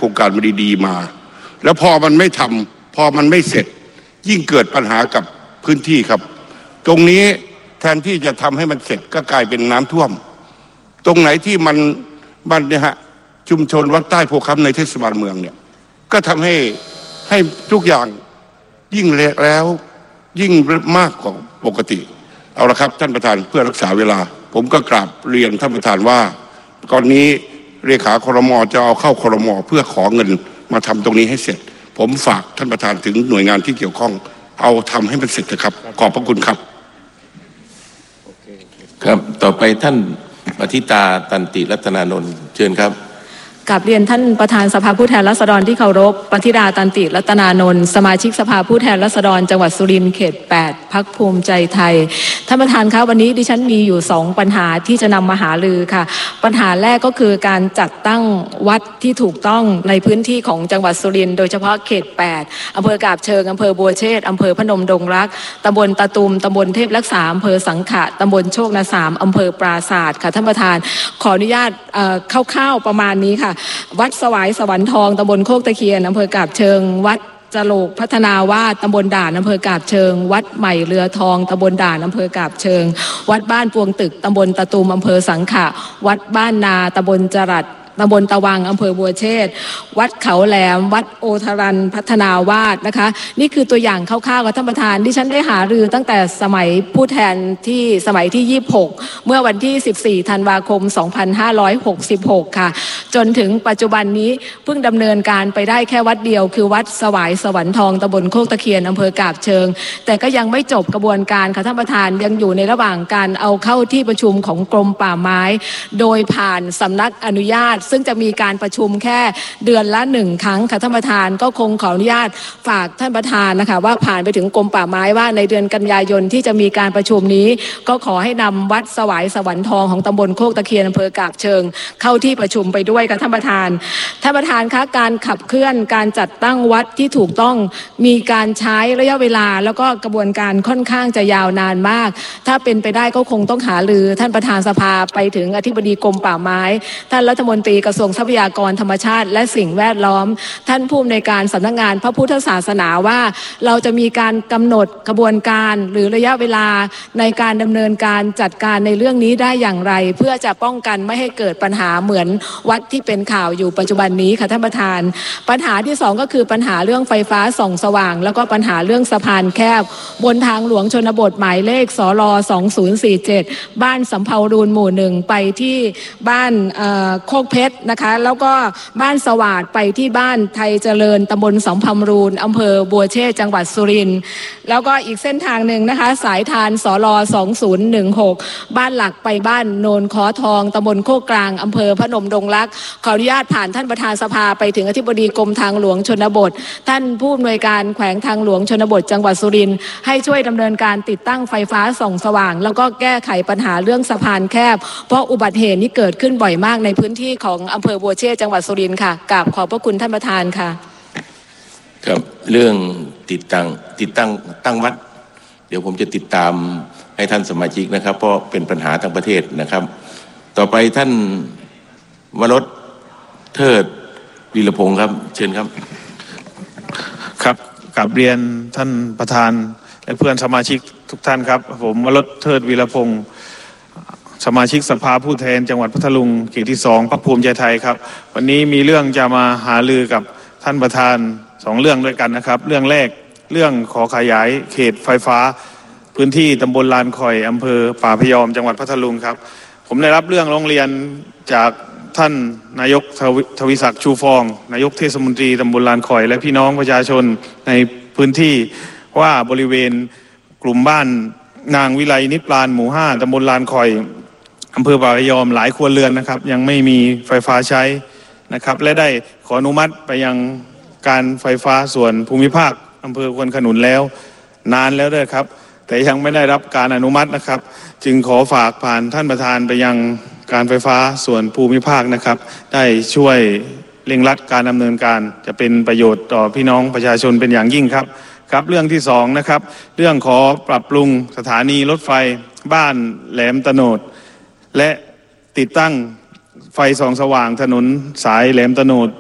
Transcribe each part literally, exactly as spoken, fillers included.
ครงการดีๆมาแล้วพอมันไม่ทำพอมันไม่เสร็จยิ่งเกิดปัญหากับพื้นที่ครับตรงนี้แทนที่จะทำให้มันเสร็จก็กลายเป็นน้ำท่วมตรงไหนที่มันมันเนี่ยฮะชุมชนวัดใต้โพธิ์คำในเทศบาลเมืองเนี่ยก็ทำให้ให้ทุกอย่างยิ่งเละแล้วยิ่งมากกว่าปกติเอาละครับท่านประธานเพื่อรักษาเวลาผมก็กราบเรียนท่านประธานว่าก่อนนี้เลขาครม.จะเอาเข้าครม.เพื่อขอเงินมาทำตรงนี้ให้เสร็จผมฝากท่านประธานถึงหน่วยงานที่เกี่ยวข้องเอาทำให้มันเสร็จนะครับขอบพระคุณครับครับต่อไปท่านปฏิตาตันติรัตนานนท์เชิญครับกับเรียนท่านประธานสภาผู้แทนราษฎรที่เคารพปฏิดาตันติรัตนานนท์สมาชิกสภาผู้แทนราษฎรจังหวัดสุรินทร์เขตแปดพรรคภูมิใจไทยท่านประธานคะวันนี้ดิฉันมีอยู่สองปัญหาที่จะนำมาหารือค่ะปัญหาแรกก็คือการจัดตั้งวัดที่ถูกต้องในพื้นที่ของจังหวัดสุรินทร์โดยเฉพาะเขตแปดอำเภอกาบเชิงอำเภอบัวเชษฐ์อำเภอพนมดงรักตำบลตะตุมตำบลเทพรักษาอำเภอสังขะตำบลโชคนาสามอำเภอปราศาสตร์ค่ะท่านประธานขออนุญาตคร่าวๆประมาณนี้ค่ะวัดสวายสวรรค์ทองตำบลโคกตะเคียนอำเภอกาบเชิงวัดจโลกพัฒนาวาสตำบลด่านอำเภอกาบเชิงวัดใหม่เรือทองตำบลด่านอำเภอกาบเชิงวัดบ้านพวงตึกตำบลตะตูมอำเภอสังขะวัดบ้านนาตำบลจรัสตำบลตะวังอำเภอบัวเชษฐ์วัดเขาแหลมวัดโอทรันพัฒนาวาสนะคะนี่คือตัวอย่างคร่าวๆกับท่านประธานที่ฉันได้หารือตั้งแต่สมัยผู้แทนที่สมัยที่ยี่สิบหกเมื่อวันที่สิบสี่ธันวาคมสองพันห้าร้อยหกสิบหกค่ะจนถึงปัจจุบันนี้เพิ่งดำเนินการไปได้แค่วัดเดียวคือวัดสวายสวรรค์ทองตำบลโคกตะเคียนอำเภอกาบเชิงแต่ก็ยังไม่จบกระบวนการค่ะท่านประธานยังอยู่ในระหว่างการเอาเข้าที่ประชุมของกรมป่าไม้โดยผ่านสำนักอนุญาตซึ่งจะมีการประชุมแค่เดือนละหนึ่งครั้งค่ะท่านประธานก็คงขออนุญาตฝากท่านประธานนะคะว่าผ่านไปถึงกรมป่าไม้ว่าในเดือนกันยายนที่จะมีการประชุมนี้ก็ขอให้นำวัดสวายสวรรค์ทองของตำบลโคกตะเคียนอำเภอกาบเชิงเข้าที่ประชุมไปด้วยค่ะท่านประธานท่านประธานคะการขับเคลื่อนการจัดตั้งวัดที่ถูกต้องมีการใช้ระยะเวลาแล้วก็กระบวนการค่อนข้างจะยาวนานมากถ้าเป็นไปได้ก็คงต้องหารือท่านประธานสภาไปถึงอธิบดีกรมป่าไม้ท่านรัฐมนตรีกระทรวงทรัพยากรธรรมชาติและสิ่งแวดล้อมท่านผู้อำนวยการสำนักงานพระพุทธศาสนาว่าเราจะมีการกำหนดกระบวนการหรือระยะเวลาในการดำเนินการจัดการในเรื่องนี้ได้อย่างไรเพื่อจะป้องกันไม่ให้เกิดปัญหาเหมือนวัดที่เป็นข่าวอยู่ปัจจุบันนี้ค่ะท่านประธานปัญหาที่สองก็คือปัญหาเรื่องไฟฟ้าส่องสว่างแล้วก็ปัญหาเรื่องสะพานแคบบนทางหลวงชนบทหมายเลขสรสองศูนย์สี่เจ็ดบ้านสำเภารูนหมู่หนึ่งไปที่บ้านโคกเพชรนะคะแล้วก็บ้านสวาดไปที่บ้านไทยเจริญตำบลสองพำรูนอำเภอบัวเชษจังหวัดสุรินทร์แล้วก็อีกเส้นทางหนึ่งนะคะสายทานสรสองศูนย์หนึ่งหกบ้านหลักไปบ้านโนนขอทองตำบลโคกกลางอำเภอพนมดงรักขออนุญาตผ่านท่านประธานสภาไปถึงอธิบดีกรมทางหลวงชนบทท่านผู้อำนวยการแขวงทางหลวงชนบทจังหวัดสุรินทร์ให้ช่วยดำเนินการติดตั้งไฟฟ้าส่องสว่างแล้วก็แก้ไขปัญหาเรื่องสะพานแคบเพราะอุบัติเหตุนี้เกิดขึ้นบ่อยมากในพื้นที่ของอำเภอบัวเชษจังหวัดสุรินทร์ค่ะกราบขอบพระคุณท่านประธานค่ะครับเรื่องติดตั้งติดตั้งตั้งวัดเดี๋ยวผมจะติดตามให้ท่านสมาชิกนะครับเพราะเป็นปัญหาทั้งประเทศนะครับต่อไปท่านวรสเทิดวีรพงศ์ครับเชิญครับครับกราบเรียนท่านประธานและเพื่อนสมาชิกทุกท่านครับผมวรสเทิดวีรพงศ์สมาชิกสภาผู้แทนจังหวัดพัทลุงเขตที่สองพรรคภูมิใจไทยครับวันนี้มีเรื่องจะมาหารือกับท่านประธานสองเรื่องด้วยกันนะครับเรื่องแรกเรื่องขอขยายเขตไฟฟ้าพื้นที่ตำบลลานคอยอำเภอป่าพยอมจังหวัดพัทลุงครับผมได้รับเรื่องร้องเรียนจากท่านนายกทวิศักดิ์ชูฟองนายกเทศมนตรีตำบลลานคอยและพี่น้องประชาชนในพื้นที่ว่าบริเวณกลุ่มบ้านนางวิไลนิปลานหมู่ห้าตำบลลานคอยอำเภอป่าพยอมหลายครัวเรือนนะครับยังไม่มีไฟฟ้าใช้นะครับและได้ขออนุมัติไปยังการไฟฟ้าส่วนภูมิภาคอำเภอควนขนุนแล้วนานแล้วด้วยครับแต่ยังไม่ได้รับการอนุมัตินะครับจึงขอฝากผ่านท่านประธานไปยังการไฟฟ้าส่วนภูมิภาคนะครับได้ช่วยเร่งรัดการดำเนินการจะเป็นประโยชน์ต่อพี่น้องประชาชนเป็นอย่างยิ่งครับครับเรื่องที่สองนะครับเรื่องขอปรับปรุงสถานีรถไฟบ้านแหลมตะโนดและติดตั้งไฟส่องสว่างถนนสายแหลมตะโนด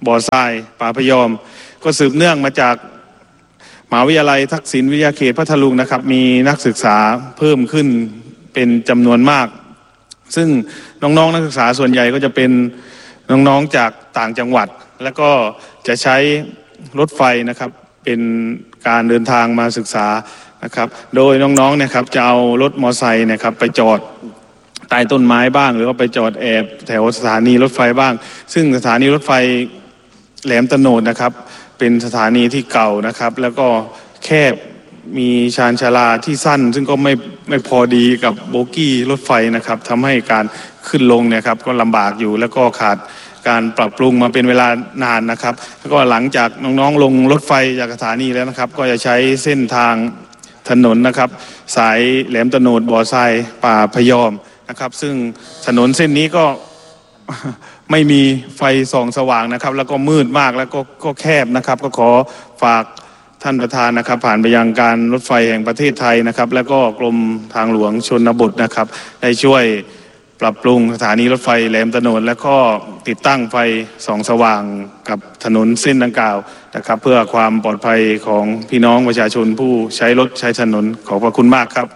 บ่อทรายป่าพยอมก็สืบเนื่องมาจากมหาวิทยาลัยทักษิณวิทยาเขตพัทลุงนะครับมีนักศึกษาเพิ่มขึ้นเป็นจำนวนมากซึ่งน้องๆนักศึกษาส่วนใหญ่ก็จะเป็นน้องๆจากต่างจังหวัดแล้วก็จะใช้รถไฟนะครับเป็นการเดินทางมาศึกษานะครับโดยน้องๆเนี่ยครับจะเอารถมอเตอร์ไซค์นะครับไปจอดใต้ต้นไม้บ้างหรือว่าไปจอดแอบแถวสถานีรถไฟบ้างซึ่งสถานีรถไฟแหลมตะโนดนะครับเป็นสถานีที่เก่านะครับแล้วก็แคบมีชานชาลาที่สั้นซึ่งก็ไม่ไม่พอดีกับโบกี้รถไฟนะครับทำให้การขึ้นลงเนี่ยครับก็ลำบากอยู่แล้วก็ขาดการปรับปรุงมาเป็นเวลานานนะครับแล้วก็หลังจากน้องๆลงรถไฟจากสถานีแล้วนะครับก็จะใช้เส้นทางถนนนะครับสายแหลมตะโนดบ่อทรายป่าพยอมนะครับซึ่งถนนเส้นนี้ก็ไม่มีไฟส่องสว่างนะครับแล้วก็มืดมากแล้วก็ก็แคบนะครับก็ขอฝากท่านประธานนะครับผ่านไปยังการรถไฟแห่งประเทศไทยนะครับแล้วก็กรมทางหลวงชนบทนะครับได้ช่วยปรับปรุงสถานีรถไฟแหลมตะโนดและก็ติดตั้งไฟส่องสว่างกับถนนเส้นดังกล่าวนะครับเพื่อความปลอดภัยของพี่น้องประชาชนผู้ใช้รถใช้ถนนขอบพระคุณมากครับ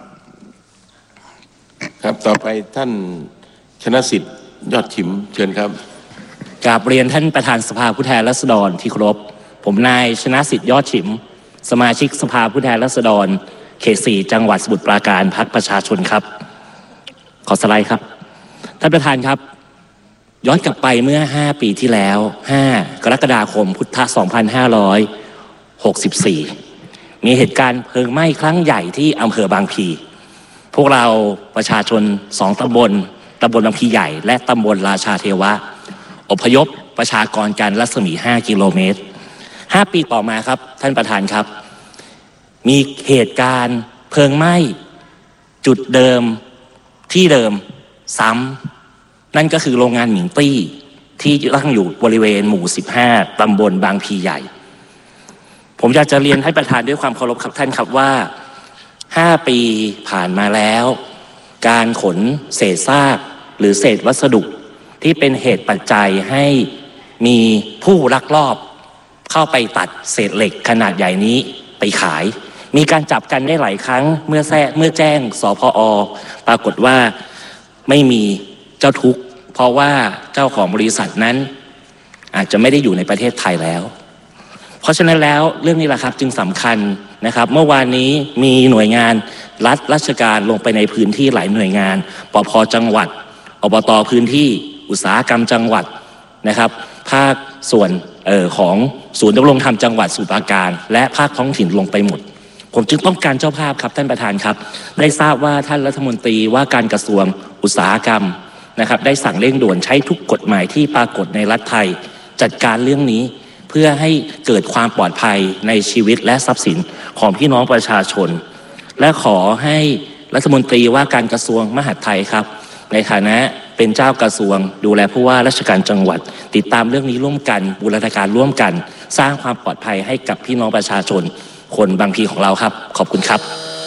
ครับต่อไปท่านชนะสิทธิ์ยอดฉิมเชิญครับกราบเรียนท่านประธานสภาผู้แทนราษฎรที่เคารพผมนายชนะสิทธิ์ยอดฉิมสมาชิกสภาผู้แทนราษฎรเขตสี่จังหวัดสมุทรปราการพรรคประชาชนครับขอสไลด์ครับท่านประธานครับย้อนกลับไปเมื่อห้าปีที่แล้วห้ากรกฎาคมพุทธสองพันห้าร้อยหกสิบสี่มีเหตุการณ์เพลิงไหม้ครั้งใหญ่ที่อำเภอบางพลีพวกเราประชาชนสองตำบลตำบลบางพลีใหญ่และตำบลราชาเทวะอพยพประชากรกันรัศมีห้ากิโลเมตรห้าปีต่อมาครับท่านประธานครับมีเหตุการณ์เพลิงไหม้จุดเดิมที่เดิมซ้ำนั่นก็คือโรงงานหมิงตี้ที่ตั้งอยู่บริเวณหมู่สิบห้าตำบลบางพลีใหญ่ผมอยากจะเรียนให้ประธานด้วยความเคารพครับท่านครับว่าห้าปีผ่านมาแล้วการขนเศษซากหรือเศษวัสดุที่เป็นเหตุปัจจัยให้มีผู้ลักลอบเข้าไปตัดเศษเหล็กขนาดใหญ่นี้ไปขายมีการจับกันได้หลายครั้งเมื่อแท้เมื่อแจ้งสพอปรากฏว่าไม่มีเจ้าทุกข์เพราะว่าเจ้าของบริษัทนั้นอาจจะไม่ได้อยู่ในประเทศไทยแล้วเพราะฉะนั้นแล้วเรื่องนี้แหละครับจึงสำคัญนะครับเมื่อวานนี้มีหน่วยงานรัฐราชการลงไปในพื้นที่หลายหน่วยงานปภ.จังหวัดอบต.พื้นที่อุตสาหกรรมจังหวัดนะครับภาคส่วนเอ่อของศูนย์ดำรงธรรมจังหวัดสมุทรปราการและภาคท้องถิ่นลงไปหมดผมจึงต้องการเจ้าภาพครับท่านประธานครับได้ทราบว่าท่านรัฐมนตรีว่าการกระทรวงอุตสาหกรรมนะครับได้สั่งเร่งด่วนใช้ทุกกฎหมายที่ปรากฏในรัฐไทยจัดการเรื่องนี้เพื่อให้เกิดความปลอดภัยในชีวิตและทรัพย์สินของพี่น้องประชาชนและขอให้รัฐมนตรีว่าการกระทรวงมหาดไทยครับในฐานะเป็นเจ้ากระทรวงดูแลผู้ว่าราชการจังหวัดติดตามเรื่องนี้ร่วมกันบูรณาการร่วมกันสร้างความปลอดภัยให้กับพี่น้องประชาชนคนบางพลีของเราครับขอบคุณครับ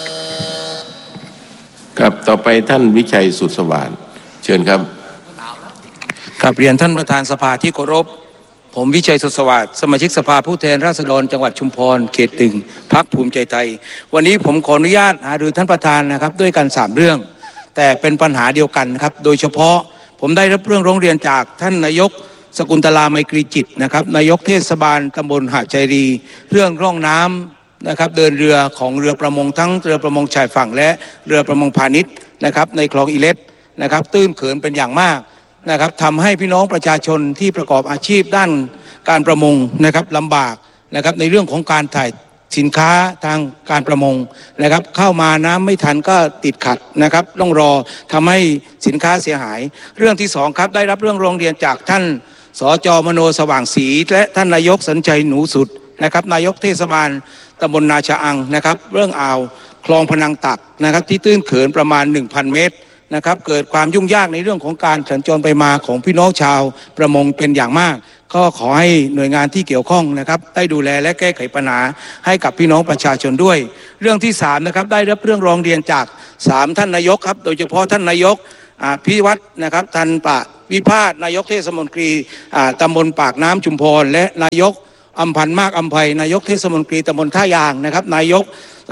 ครับต่อไปท่านวิชัยสุดสว่างเชิญครับครับเรียนท่านประธานสภาที่เคารพผมวิชัยสุดสวัสดิ์สมาชิกสภาผู้แทนราษฎรจังหวัดชุมพรเขตหนึ่งพรรคภูมิใจไทยวันนี้ผมขออนุญาตหารือท่านประธานนะครับด้วยกันสามเรื่องแต่เป็นปัญหาเดียวกันครับโดยเฉพาะผมได้รับเรื่องร้องเรียนจากท่านนายกสกุลตลาไมตรีจิตนะครับนายกเทศบาลตำบลหาดใจรีเรื่องร่องน้ำนะครับเดินเรือของเรือประมงทั้งเรือประมงชายฝั่งและเรือประมงพาณิชย์นะครับในคลองอีเล็ดนะครับตื้นเขินเป็นอย่างมากนะครับทำให้พี่น้องประชาชนที่ประกอบอาชีพด้านการประมงนะครับลำบากนะครับในเรื่องของการถ่ายสินค้าทางการประมงนะครับเข้ามาน้ำไม่ทันก็ติดขัดนะครับต้องรอทำให้สินค้าเสียหายเรื่องที่สองครับได้รับเรื่องร้องเรียนจากท่านสจ.มโนสว่างศรีและท่านนายกสัญชัยหนูสุดนะครับนายกเทศบาลตำบลนาชะอังนะครับเรื่องอ่าวคลองพนังตักนะครับที่ตื้นเขินประมาณ หนึ่งพัน เมตรนะครับเกิดความยุ่งยากในเรื่องของการสัญจรไปมาของพี่น้องชาวประมงเป็นอย่างมากก็ขอให้หน่วยงานที่เกี่ยวข้องนะครับได้ดูแลและแก้ไขปัญหาให้กับพี่น้องประชาชนด้วยเรื่องที่สามนะครับได้รับเรื่องร้องเรียนจากสามท่านนายกครับโดยเฉพาะท่านนายกพิวัตรนะครับทันปะวิพาทนายกเทศมนตรีตำบลปากน้ำชุมพรและนายกอำพันธ์มากอำไพนายกเทศมนตรีตำบลท่ายางนะครับนายก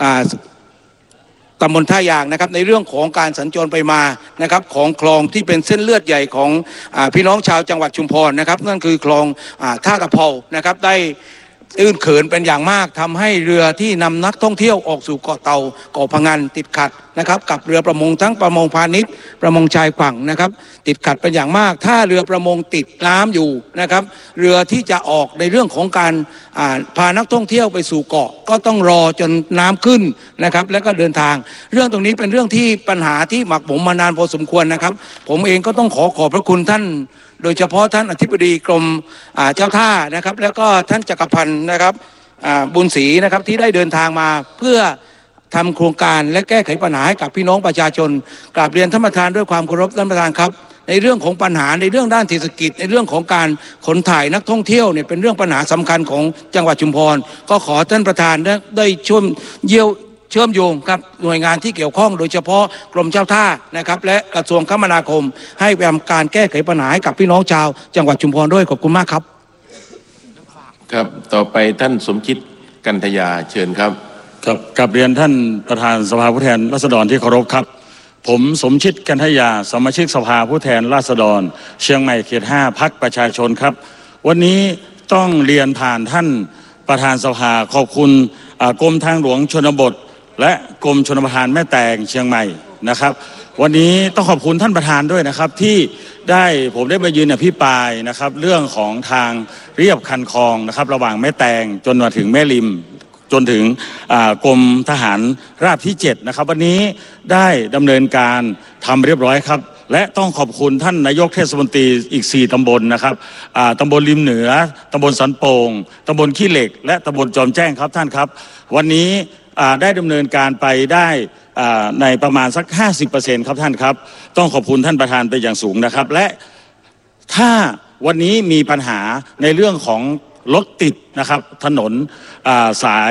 ตำบลท่ายางนะครับในเรื่องของการสัญจรไปมานะครับของคลองที่เป็นเส้นเลือดใหญ่ของอ่าพี่น้องชาวจังหวัดชุมพรนะครับนั่นคือคลองอ่าท่าตะเภานะครับได้อื้นเขินเป็นอย่างมากทำให้เรือที่นำนักท่องเที่ยวออกสู่เกาะเต่าเกาะพะงันติดขัดนะครับกับเรือประมงทั้งประมงพาณิชย์ประมงชายฝั่งนะครับติดขัดเป็นอย่างมากถ้าเรือประมงติดน้ำอยู่นะครับเรือที่จะออกในเรื่องของการพานักท่องเที่ยวไปสู่เกาะก็ต้องรอจนน้ำขึ้นนะครับแล้วก็เดินทางเรื่องตรงนี้เป็นเรื่องที่ปัญหาที่หมักหมมมานานพอสมควรนะครับผมเองก็ต้องขอขอบพระคุณท่านโดยเฉพาะท่านอธิบดีกรมเจ้าท่านะครับแล้วก็ท่านจักรพันธ์นะครับบุญศรีนะครับที่ได้เดินทางมาเพื่อทำโครงการและแก้ไขปัญหาให้กับพี่น้องประชาชนกราบเรียนท่านประธานด้วยความเคารพท่านประธานครับในเรื่องของปัญหาในเรื่องด้านเศรษฐกิจในเรื่องของการขนถ่ายนักท่องเที่ยวเนี่ยเป็นเรื่องปัญหาสำคัญของจังหวัดชุมพรก็ขอท่านประธานได้ช่วยเยี่ยวเชื่อมโยงครับหน่วยงานที่เกี่ยวข้องโดยเฉพาะกรมเจ้าท่านะครับและกระทรวงคมนาคมให้ทำการแก้ไขปัญหาให้กับพี่น้องชาวจังหวัดชุมพรด้วยขอบคุณมากครับครับต่อไปท่านสมคิดกันทยาเชิญครับครับกับเรียนท่านประธานสภาผู้แทนราษฎรที่เคารพครับผมสมชิดกันทยาสมาชิกสภาผู้แทนราษฎรเชียงใหม่เขตห้าพรรคประชาชนครับวันนี้ต้องเรียนผ่านท่านประธานสภาขอบคุณกรมทางหลวงชนบทและกรมชลประทานแม่แตงเชียงใหม่นะครับวันนี้ต้องขอบคุณท่านประธานด้วยนะครับที่ได้ผมได้มายืนอภิปรายนะครับเรื่องของทางเรียบคันคลองนะครับระหว่างแม่แตงจนมาถึงแม่ริมจนถึงกรมทหารราบที่เจ็ดนะครับวันนี้ได้ดำเนินการทำเรียบร้อยครับและต้องขอบคุณท่านนายกเทศมนตรีอีกสี่ตำบลนะครับตำบลริมเหนือตำบลสันโป่งตำบลขี้เหล็กและตำบลจอมแจ้งครับท่านครับวันนี้ได้ดำเนินการไปได้ในประมาณสัก ห้าสิบเปอร์เซ็นต์ ครับท่านครับต้องขอบคุณท่านประธานไปอย่างสูงนะครับและถ้าวันนี้มีปัญหาในเรื่องของรถติดนะครับถนนสาย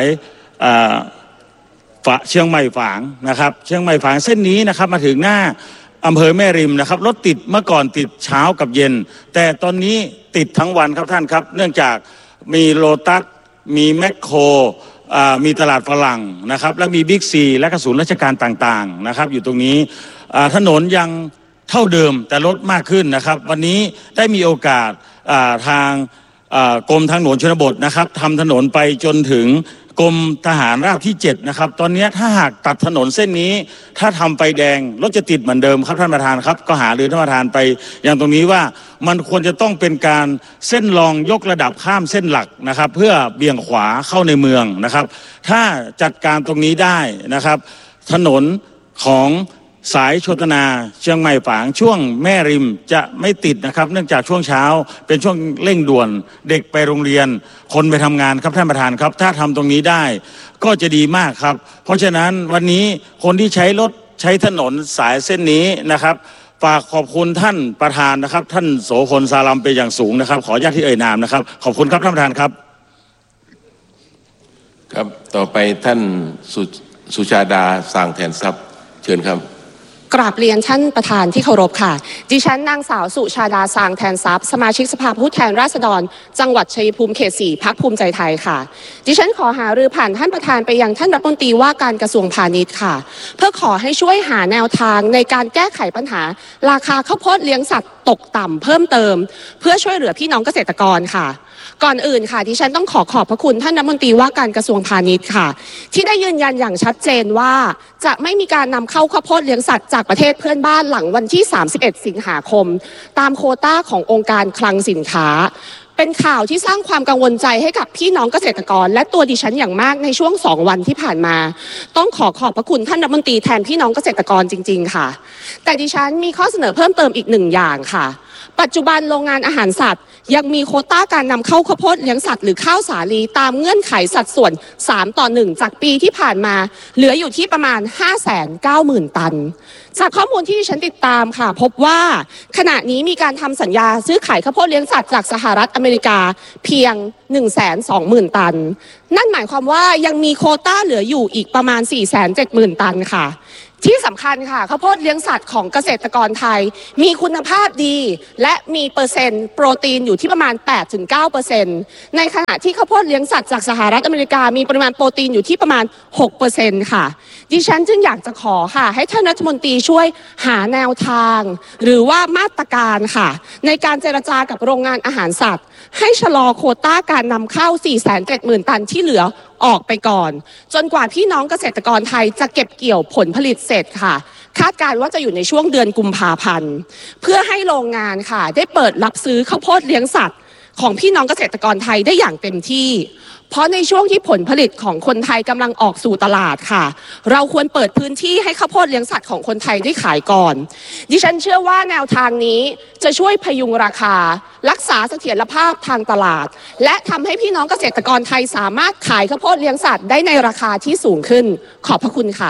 เชียงใหม่ฝางนะครับเชียงใหม่ฝางเส้นนี้นะครับมาถึงหน้าอำเภอแม่ริมนะครับรถติดเมื่อก่อนติดเช้ากับเย็นแต่ตอนนี้ติดทั้งวันครับท่านครับเนื่องจากมีโลตัสมีแมคโครมีตลาดฝรั่งนะครับและมีบิ๊กซีและกระสุนราชการต่างๆนะครับอยู่ตรงนี้ถนนยังเท่าเดิมแต่รถมากขึ้นนะครับวันนี้ได้มีโอกาสทางกรมทางหลวงชนบทนะครับทำถนนไปจนถึงกรมทหารราบที่เจ็ดนะครับตอนนี้ถ้าหากตัดถนนเส้นนี้ถ้าทำไฟแดงรถจะติดเหมือนเดิมครับท่านประธานครับก็หารือท่านประธานไปอย่างตรงนี้ว่ามันควรจะต้องเป็นการเส้นรองยกระดับข้ามเส้นหลักนะครับเพื่อเบี่ยงขวาเข้าในเมืองนะครับถ้าจัดการตรงนี้ได้นะครับถนนของสายโชตนาเชียงใหม่ฝางช่วงแม่ริมจะไม่ติดนะครับเนื่องจากช่วงเช้าเป็นช่วงเร่งด่วนเด็กไปโรงเรียนคนไปทำงานครับท่านประธานครับถ้าทำตรงนี้ได้ก็จะดีมากครับเพราะฉะนั้นวันนี้คนที่ใช้รถใช้ถนนสายเส้นนี้นะครับฝากขอบคุณท่านประธานนะครับท่านโสพลสารัมเป็นอย่างสูงนะครับขออนุญาตที่เอ่ยนามนะครับขอบคุณครับท่านประธานครับครับต่อไปท่านสุสุชาดาสร้างแทนทรัพย์เชิญครับกราบเรียนท่านประธานที่เคารพค่ะดิฉันนางสาวสุชาดาสางแทนทรัพย์สมาชิกสภาผู้แทนราษฎรจังหวัดชัยภูมิเขตสี่พรรคภูมิใจไทยค่ะดิฉันขอหารือผ่านท่านประธานไปยังท่านรัฐมนตรีว่าการกระทรวงพาณิชย์ค่ะเพื่อขอให้ช่วยหาแนวทางในการแก้ไขปัญหาราคาข้าวโพดเลี้ยงสัตว์ตกต่ำเพิ่มเติมเพื่อช่วยเหลือพี่น้องเกษตรกรค่ะก่อนอื่นค่ะดิฉันต้องขอขอบพระคุณท่านรัฐมนตรีว่าการกระทรวงพาณิชย์ค่ะที่ได้ยืนยันอย่างชัดเจนว่าจะไม่มีการนำเข้าข้าวโพดเลี้ยงสัตว์จากประเทศเพื่อนบ้านหลังวันที่สามสิบเอ็ดสิงหาคมตามโควต้าขององค์การคลังสินค้าเป็นข่าวที่สร้างความกังวลใจให้กับพี่น้องเกษตรกรและตัวดิฉันอย่างมากในช่วงสองวันที่ผ่านมาต้องขอขอบพระคุณท่านรัฐมนตรีแทนพี่น้องเกษตรกรจริงๆค่ะแต่ดิฉันมีข้อเสนอเพิ่มเติมอีกหนึ่งอย่างค่ะปัจจุบันโรงงานอาหารสัตว์ยังมีโควต้าการนำเข้าข้าวโพดเลี้ยงสัตว์หรือข้าวสาลีตามเงื่อนไขสัดส่วนสามต่อหนึ่งจากปีที่ผ่านมาเหลืออยู่ที่ประมาณ ห้าแสนเก้าหมื่น ตันจากข้อมูลที่ดิฉันติดตามค่ะพบว่าขณะนี้มีการทำสัญญาซื้อขายข้าวโพดเลี้ยงสัตว์จากสหรัฐอเมริกาเพียง หนึ่งแสนสองหมื่น ตันนั่นหมายความว่ายังมีโควต้าเหลืออยู่อีกประมาณ สี่แสนเจ็ดหมื่น ตันค่ะที่สำคัญค่ะข้าวโพดเลี้ยงสัตว์ของเกษตรกรไทยมีคุณภาพดีและมีเปอร์เซ็นต์โปรตีนอยู่ที่ประมาณ แปดถึงเก้าเปอร์เซ็นต์ ในขณะที่ข้าวโพดเลี้ยงสัตว์จากสหรัฐอเมริกามีปริมาณโปรตีนอยู่ที่ประมาณ หกเปอร์เซ็นต์ ค่ะดิฉันจึงอยากจะขอค่ะให้ท่านรัฐมนตรีช่วยหาแนวทางหรือว่ามาตรการค่ะในการเจรจากับโรงงานอาหารสัตว์ให้ชะลอโควต้าการนำเข้า สี่แสนเจ็ดหมื่น ตันที่เหลือออกไปก่อนจนกว่าพี่น้องเกษตรกรไทยจะเก็บเกี่ยวผลผลิตเสร็จค่ะคาดการณ์ว่าจะอยู่ในช่วงเดือนกุมภาพันธ์เพื่อให้โรงงานค่ะได้เปิดรับซื้อข้าวโพดเลี้ยงสัตว์ของพี่น้องเกษตรกรไทยได้อย่างเต็มที่เพราะในช่วงที่ผลผลิตของคนไทยกำลังออกสู่ตลาดค่ะเราควรเปิดพื้นที่ให้ข้าวโพดเลี้ยงสัตว์ของคนไทยได้ขายก่อนดิฉันเชื่อว่าแนวทางนี้จะช่วยพยุงราคารักษาเสถียรภาพทางตลาดและทำให้พี่น้องเกษตรกรไทยสามารถขายข้าวโพดเลี้ยงสัตว์ได้ในราคาที่สูงขึ้นขอบพระคุณค่ะ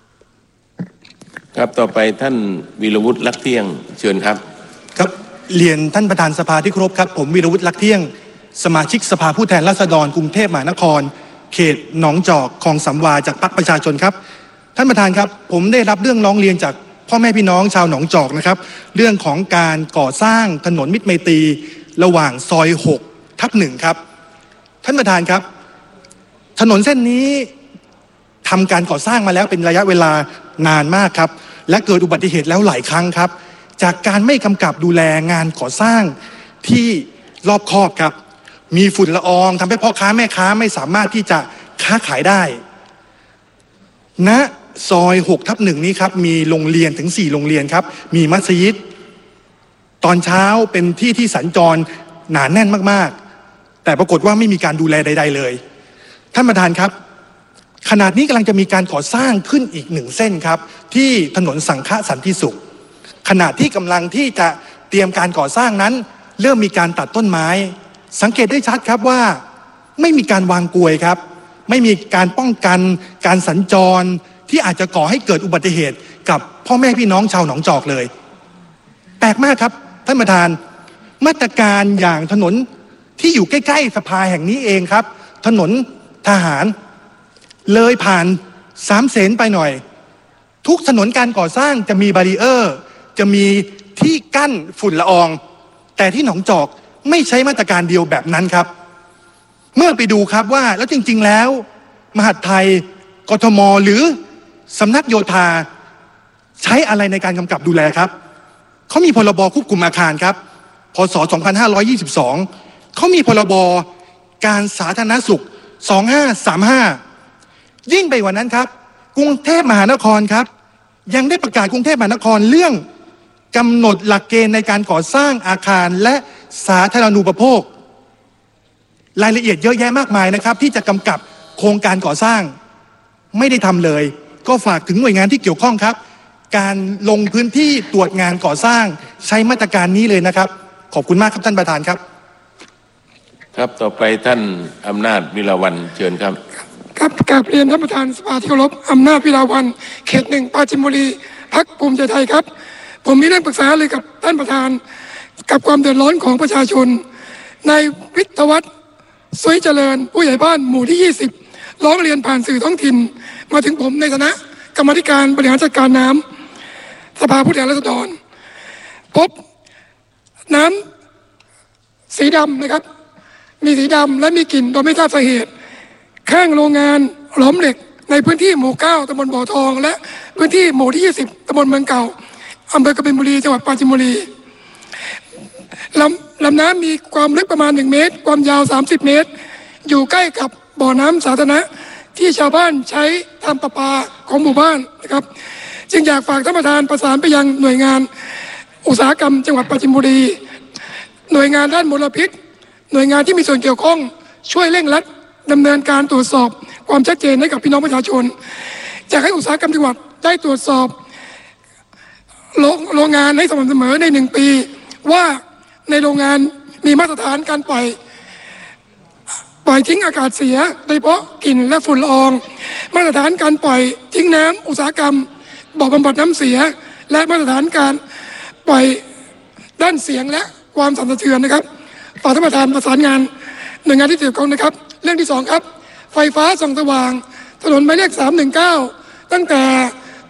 ครับต่อไปท่านวีรวุฒิลักเที่ยงเชิญครับครับเรียนท่านประธานสภาที่เคารพครับผมวีรวุฒิลักเที่ยงสมาชิกสภาผู้แทนราษฎรกรุงเทพมหานครเขตหนองจอกคลองสำวาจากพรรคประชาชนครับท่านประธานครับผมได้รับเรื่องร้องเรียนจากพ่อแม่พี่น้องชาวหนองจอกนะครับเรื่องของการก่อสร้างถนนมิตรไมตรีระหว่างซอยหกทับหนึ่งครับท่านประธานครับถนนเส้นนี้ทำการก่อสร้างมาแล้วเป็นระยะเวลานานมากครับและเกิดอุบัติเหตุแล้วหลายครั้งครับจากการไม่กำกับดูแลงานก่อสร้างที่รอบคอบครับมีฝุ่นละอองทำให้พ่อค้าแม่ค้าไม่สามารถที่จะค้าขายได้ณซอยหกทับหนึ่งนี้ครับมีโรงเรียนถึงสี่โรงเรียนครับมีมัสยิดตอนเช้าเป็นที่ที่สัญจรหนาแน่นมากๆแต่ปรากฏว่าไม่มีการดูแลใดๆเลยท่านประธานครับขณะนี้กำลังจะมีการก่อสร้างขึ้นอีกหนึ่งเส้นครับที่ถนนสังฆสันติสุขขณะที่กำลังที่จะเตรียมการก่อสร้างนั้นเริ่มมีการตัดต้นไม้สังเกตได้ชัดครับว่าไม่มีการวางกลวยครับไม่มีการป้องกันการสัญจรที่อาจจะก่อให้เกิดอุบัติเหตุกับพ่อแม่พี่น้องชาวหนองจอกเลยแปลกมากครับท่านประธานมาตรการอย่างถนนที่อยู่ใกล้ๆสภาแห่งนี้เองครับถนนทหารเลยผ่านสามเสนไปหน่อยทุกถนนการก่อสร้างจะมีบารีเออร์จะมีที่กั้นฝุ่นละอองแต่ที่หนองจอกไม่ใช้มาตรการเดียวแบบนั้นครับเมื่อไปดูครับว่าแล้วจริงๆแล้วมหาดไทยกทมหรือสำนักโยธาใช้อะไรในการกำกับดูแลครับเขามีพรบควบคุมอาคารครับพ.ศ. สองพันห้าร้อยยี่สิบสองเขามีพรบการสาธารณสุขสองพันห้าร้อยสามสิบห้ายิ่งไปกว่านั้นครับกรุงเทพมหานครครับยังได้ประกาศกรุงเทพมหานครเรื่องกำหนดหลักเกณฑ์ในการก่อสร้างอาคารและสาธารณูปโภครายละเอียดเยอะแยะมากมายนะครับที่จะกำกับโครงการก่อสร้างไม่ได้ทำเลยก็ฝากถึงหน่วยงานที่เกี่ยวข้องครับการลงพื้นที่ตรวจงานก่อสร้างใช้มาตรการนี้เลยนะครับขอบคุณมากครับท่านประธานครับครับต่อไปท่านอำนาจวิลาวันเชิญครับครับกราบเรียนท่านประธานสภาที่เคารพอำนาจวิลาวันเขตหนึ่งปราจีนบุรีพรรคภูมิใจไทยครับผมมีเรื่องปรึกษาเลยกับท่านประธานกับความเดือดร้อนของประชาชนในวิทยาวัฒน์สวยเจริญผู้ใหญ่บ้านหมู่ที่ยี่สิบร้องเรียนผ่านสื่อท้องถิ่นมาถึงผมในฐานะกรรมธิการบริหารจัดการน้ำสภาผู้แทนราษฎรพบน้ำสีดำนะครับมีสีดำและมีกลิ่นโดยไม่ทราบสาเหตุข้างโรงงานหลอมเหล็กในพื้นที่หมู่เก้าตำบลบ่อทองและพื้นที่หมู่ที่ยี่สิบตำบลเมืองเก่าอำเภอกบินบุรีจังหวัดปราจีนบุรีลำลำน้ำมีความลึกประมาณหนึ่งเมตรความยาวสามสิบเมตรอยู่ใกล้กับบ่อน้ำสาธารณะที่ชาวบ้านใช้ทำประปาของหมู่บ้านนะครับจึงอยากฝากท่านประธานประสานไปยังหน่วยงานอุตสาหกรรมจังหวัดปราจีนบุรีหน่วยงานด้านมลพิษหน่วยงานที่มีส่วนเกี่ยวข้องช่วยเร่งรัดดำเนินการตรวจสอบความชัดเจนให้กับพี่น้องประชาชนอยากให้อุตสาหกรรมจังหวัดได้ตรวจสอบโรงงานให้สม่ำเสมอในหนึ่งปีว่าในโรงงานมีมาตรฐานการปล่อยปล่อยทิ้งอากาศเสียโดยเฉพาะกลิ่นและฝุ่นละอองมาตรฐานการปล่อยทิ้งน้ำอุตสาหกรรมบ่อบำบัดน้ำเสียและมาตรฐานการปล่อยด้านเสียงและความสั่นสะเทือนนะครับฝากท่านประธานประสานงานหน่วยงานที่เกี่ยวข้องนะครับเรื่องที่สองครับไฟฟ้าส่องสว่างถนนหมายเลขสามหนึ่งเก้าตั้งแต่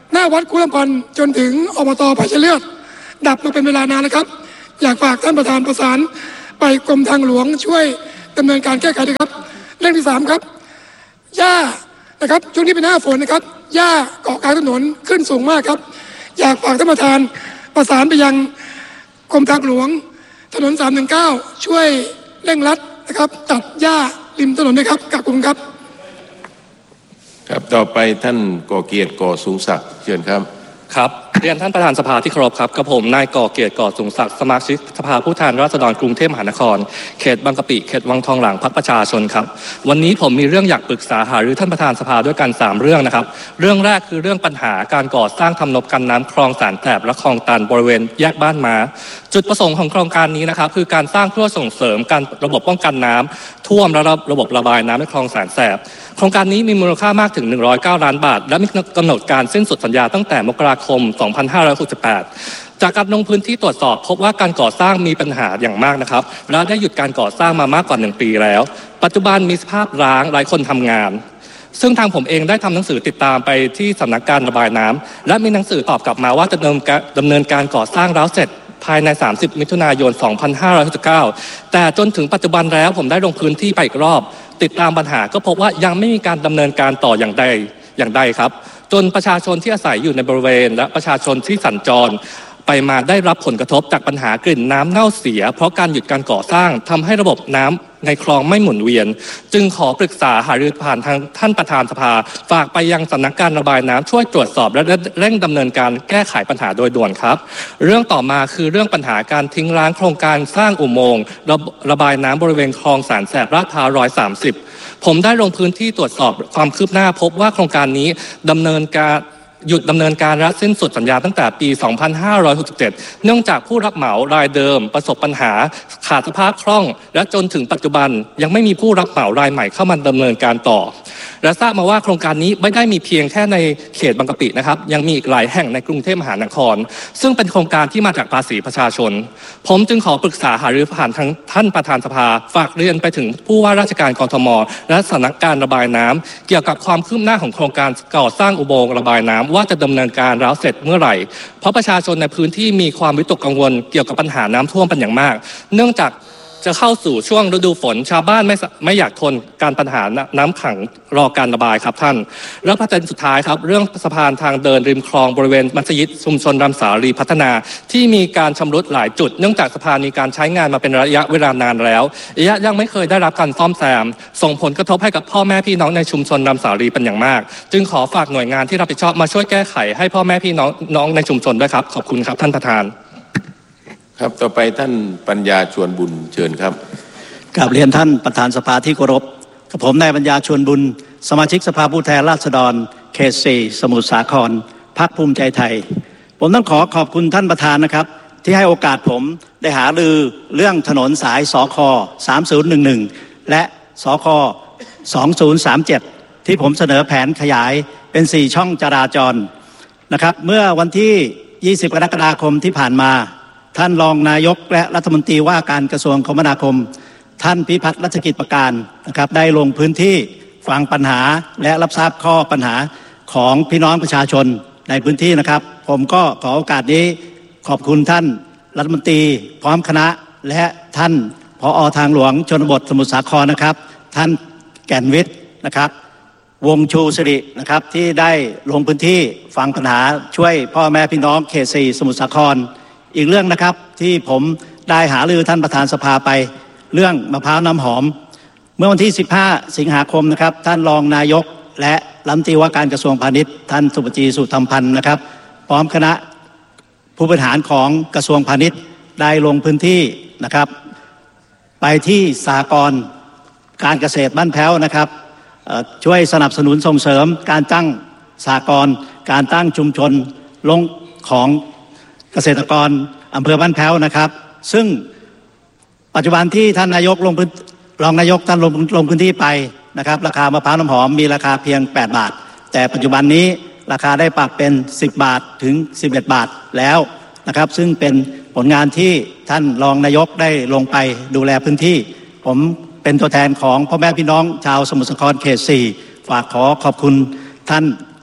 หน้าวัดกุลพันธ์จนถึงอบตไผ่เฉลี่ยดับมาเป็นเวลานานแล้วครับอยากฝากท่านประธานประสานไปกรมทางหลวงช่วยดำเนินการแก้ไขด้วยครับเรื่องที่สามครับหญ้านะครับช่วงนี้เป็นหน้าฝนนะครับหญ้าเกาะกลางถนนขึ้นสูงมากครับอยากฝากท่านประธานประสานไปยังกรมทางหลวงถนนสามหนึ่งเก้าช่วยเร่งรัดนะครับตัดหญ้าริมถนนด้วยครับขอบคุณครับครับต่อไปท่านก่อเกียรติก่อสูงศักดิ์เชิญครับครับเรียนท่านประธานสภาที่เคารพครับกับผมนายก่อเกียรติก่อสูงศักดิ์สมาชิกสภาผู้แทนราษฎรกรุงเทพมหานครเขตบางกะปิเขตวังทองหลางพรรคประชาชนครับวันนี้ผมมีเรื่องอยากปรึกษาหารือท่านประธานสภาด้วยกันสามเรื่องนะครับเรื่องแรกคือเรื่องปัญหาการก่อสร้างทำนบกันน้ำคลองสารแสบและคลองตันบริเวณแยกบ้านม้าจุดประสงค์ของโครงการนี้นะครับคือการสร้างเพื่อส่งเสริมการระบบป้องกันน้ำท่วมและระบบระบายน้ำในคลองสารแสบโครงการนี้มีมูลค่ามากถึงหนึ่งร้อยเก้าล้านบาทและมีกำหนดการสิ้นสุดสัญญาตั้งแต่มกราคมสองพันห้าร้อยหกสิบแปดจากการลงพื้นที่ตรวจสอบพบว่าการก่อสร้างมีปัญหาอย่างมากนะครับและได้หยุดการก่อสร้างมามากกว่าหนึ่งปีแล้วปัจจุบันมีสภาพร้างไร้คนทำงานซึ่งทางผมเองได้ทำหนังสือติดตามไปที่สำนักการระบายน้ำและมีหนังสือตอบกลับมาว่าจะดำเนินการก่อสร้างแล้วเสร็จภายในสามสิบมิถุนายนสองพันห้าร้อยหกสิบเก้าแต่จนถึงปัจจุบันแล้วผมได้ลงพื้นที่ไปอีกรอบติดตามปัญหาก็พบว่ายังไม่มีการดำเนินการต่ออย่างใดอย่างใดครับจนประชาชนที่อาศัยอยู่ในบริเวณและประชาชนที่สัญจรไปมาได้รับผลกระทบจากปัญหากลิ่นน้ำเน่าเสียเพราะการหยุดการก่อสร้างทำให้ระบบน้ำในคลองไม่หมุนเวียนจึงขอปรึกษาหารือผ่านทางท่านประธานสภาฝากไปยังสำนักการระบายน้ำช่วยตรวจสอบและเร่งดำเนินการแก้ไขปัญหาโดยด่วนครับเรื่องต่อมาคือเรื่องปัญหาการทิ้งร้างโครงการสร้างอุโมงค์ระระบายน้ำบริเวณคลองสารแสบลาดพร้าวหนึ่งร้อยสามสิบผมได้ลงพื้นที่ตรวจสอบความคืบหน้าพบว่าโครงการนี้ดำเนินการหยุดดำเนินการและสิ้นสุดสัญญาตั้งแต่ปีสองพันห้าร้อยหกสิบเจ็ดเนื่องจากผู้รับเหมารายเดิมประสบปัญหาขาดสภาพคล่องและจนถึงปัจจุบันยังไม่มีผู้รับเหมารายใหม่เข้ามาดำเนินการต่อและทราบมาว่าโครงการนี้ไม่ได้มีเพียงแค่ในเขตบางกะปินะครับยังมีอีกหลายแห่งในกรุงเทพมหานครซึ่งเป็นโครงการที่มาจากภาษีประชาชนผมจึงขอปรึกษาหารือผ่านทางท่านประธานสภาฝากเรียนไปถึงผู้ว่าราชการกทมและสำนักการระบายน้ำเกี่ยวกับความคืบหน้าของโครงการก่อสร้างอุโมงค์ระบายน้ำว่าจะดำเนินการแล้วเสร็จเมื่อไหร่เพราะประชาชนในพื้นที่มีความวิตกกังวลเกี่ยวกับปัญหาน้ำท่วมเป็นอย่างมากเนื่องจากจะเข้าสู่ช่วงฤดูฝนชาวบ้านไม่ไม่อยากทนการปัญหาน้ำขังรอการระบายครับท่านแล้วประเด็นสุดท้ายครับเรื่องสะพานทางเดินริมคลองบริเวณมัสยิดชุมชนรำสาลีพัฒนาที่มีการชำรุดหลายจุดเนื่องจากสะพานมีการใช้งานมาเป็นระยะเวลานานแล้วระยะยังไม่เคยได้รับการซ่อมแซมส่งผลกระทบให้กับพ่อแม่พี่น้องในชุมชนรำสาลีเป็นอย่างมากจึงขอฝากหน่วยงานที่รับผิดชอบมาช่วยแก้ไขให้พ่อแม่พี่น้องน้องในชุมชนด้วยครับขอบคุณครับท่านประธานครับต่อไปท่านปัญญาชวนบุญเชิญครับกราบเรียนท่านประธานสภาที่เคารพกับผมนายปัญญาชวนบุญสมาชิกสภาผู้แทนราษฎรเขตสี่สมุทรสาครพรรคภูมิใจไทยผมต้องขอขอบคุณท่านประธานนะครับที่ให้โอกาสผมได้หารือเรื่องถนนสายสคสามศูนย์หนึ่งหนึ่งและสคสองศูนย์สามเจ็ดที่ผมเสนอแผนขยายเป็นสี่ช่องจราจรนะครับเมื่อวันที่ยี่สิบกรกฎาคมที่ผ่านมาท่านรองนายกและรัฐมนตรีว่าการกระทรวงคมนาคมท่านพิพัฒน์รัชกิจประการนะครับได้ลงพื้นที่ฟังปัญหาและรับทราบข้อปัญหาของพี่น้องประชาชนในพื้นที่นะครับผมก็ขอโอกาสนี้ขอบคุณท่านรัฐมนตรีพร้อมคณะและท่านผอ.ทางหลวงชนบทสมุทรสาครนะครับท่านแก่นวิทย์นะครับวงชูสิรินะครับที่ได้ลงพื้นที่ฟังปัญหาช่วยพ่อแม่พี่น้องเขตสี่สมุทรสาครอีกเรื่องนะครับที่ผมได้หารือท่านประธานสภาไปเรื่องมะพร้าวน้ำหอมเมื่อวันที่สิบห้าสิงหาคมนะครับท่านรองนายกและรัฐมนตรีว่าการกระทรวงพาณิชย์ท่านสุปจีสุธรรมพันธ์นะครับพร้อมคณะผู้บริหารของกระทรวงพาณิชย์ได้ลงพื้นที่นะครับไปที่สหกรณ์การเกษตรบ้านแพ้วนะครับช่วยสนับสนุนส่งเสริมการตั้งสหกรณ์การตั้งชุมชนลงของเกษตรกรอำเภอบ้านแพ้วนะครับซึ่งปัจจุบันที่ท่านนายกลงพื้นรองนายกท่านลงลงพื้นที่ไปนะครับราคามะพร้าวน้ำหอมมีราคาเพียงแปดบาทแต่ปัจจุบันนี้ราคาได้ปรับเป็นสิบบาทถึงสิบเอ็ดบาทแล้วนะครับซึ่งเป็นผลงานที่ท่านรองนายกได้ลงไปดูแลพื้นที่ผมเป็นตัวแทนของพ่อแม่พี่น้องชาวสมุทรสาครเขตสี่ฝากขอขอบคุณท่าน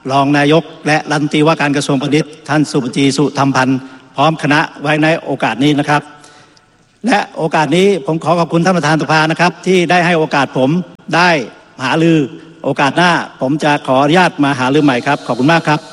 รองนายกและรัฐมนตรีว่าการกระทรวงพาณิชย์ท่านสุปจีสุธรรมพันธ์พร้อมคณะไว้ในโอกาสนี้นะครับและโอกาสนี้ผมขอขอบคุณท่านประธานสภานะครับที่ได้ให้โอกาสผมได้หารือโอกาสหน้าผมจะขออนุญาตมาหารือใหม่ครับขอบคุณมากครับ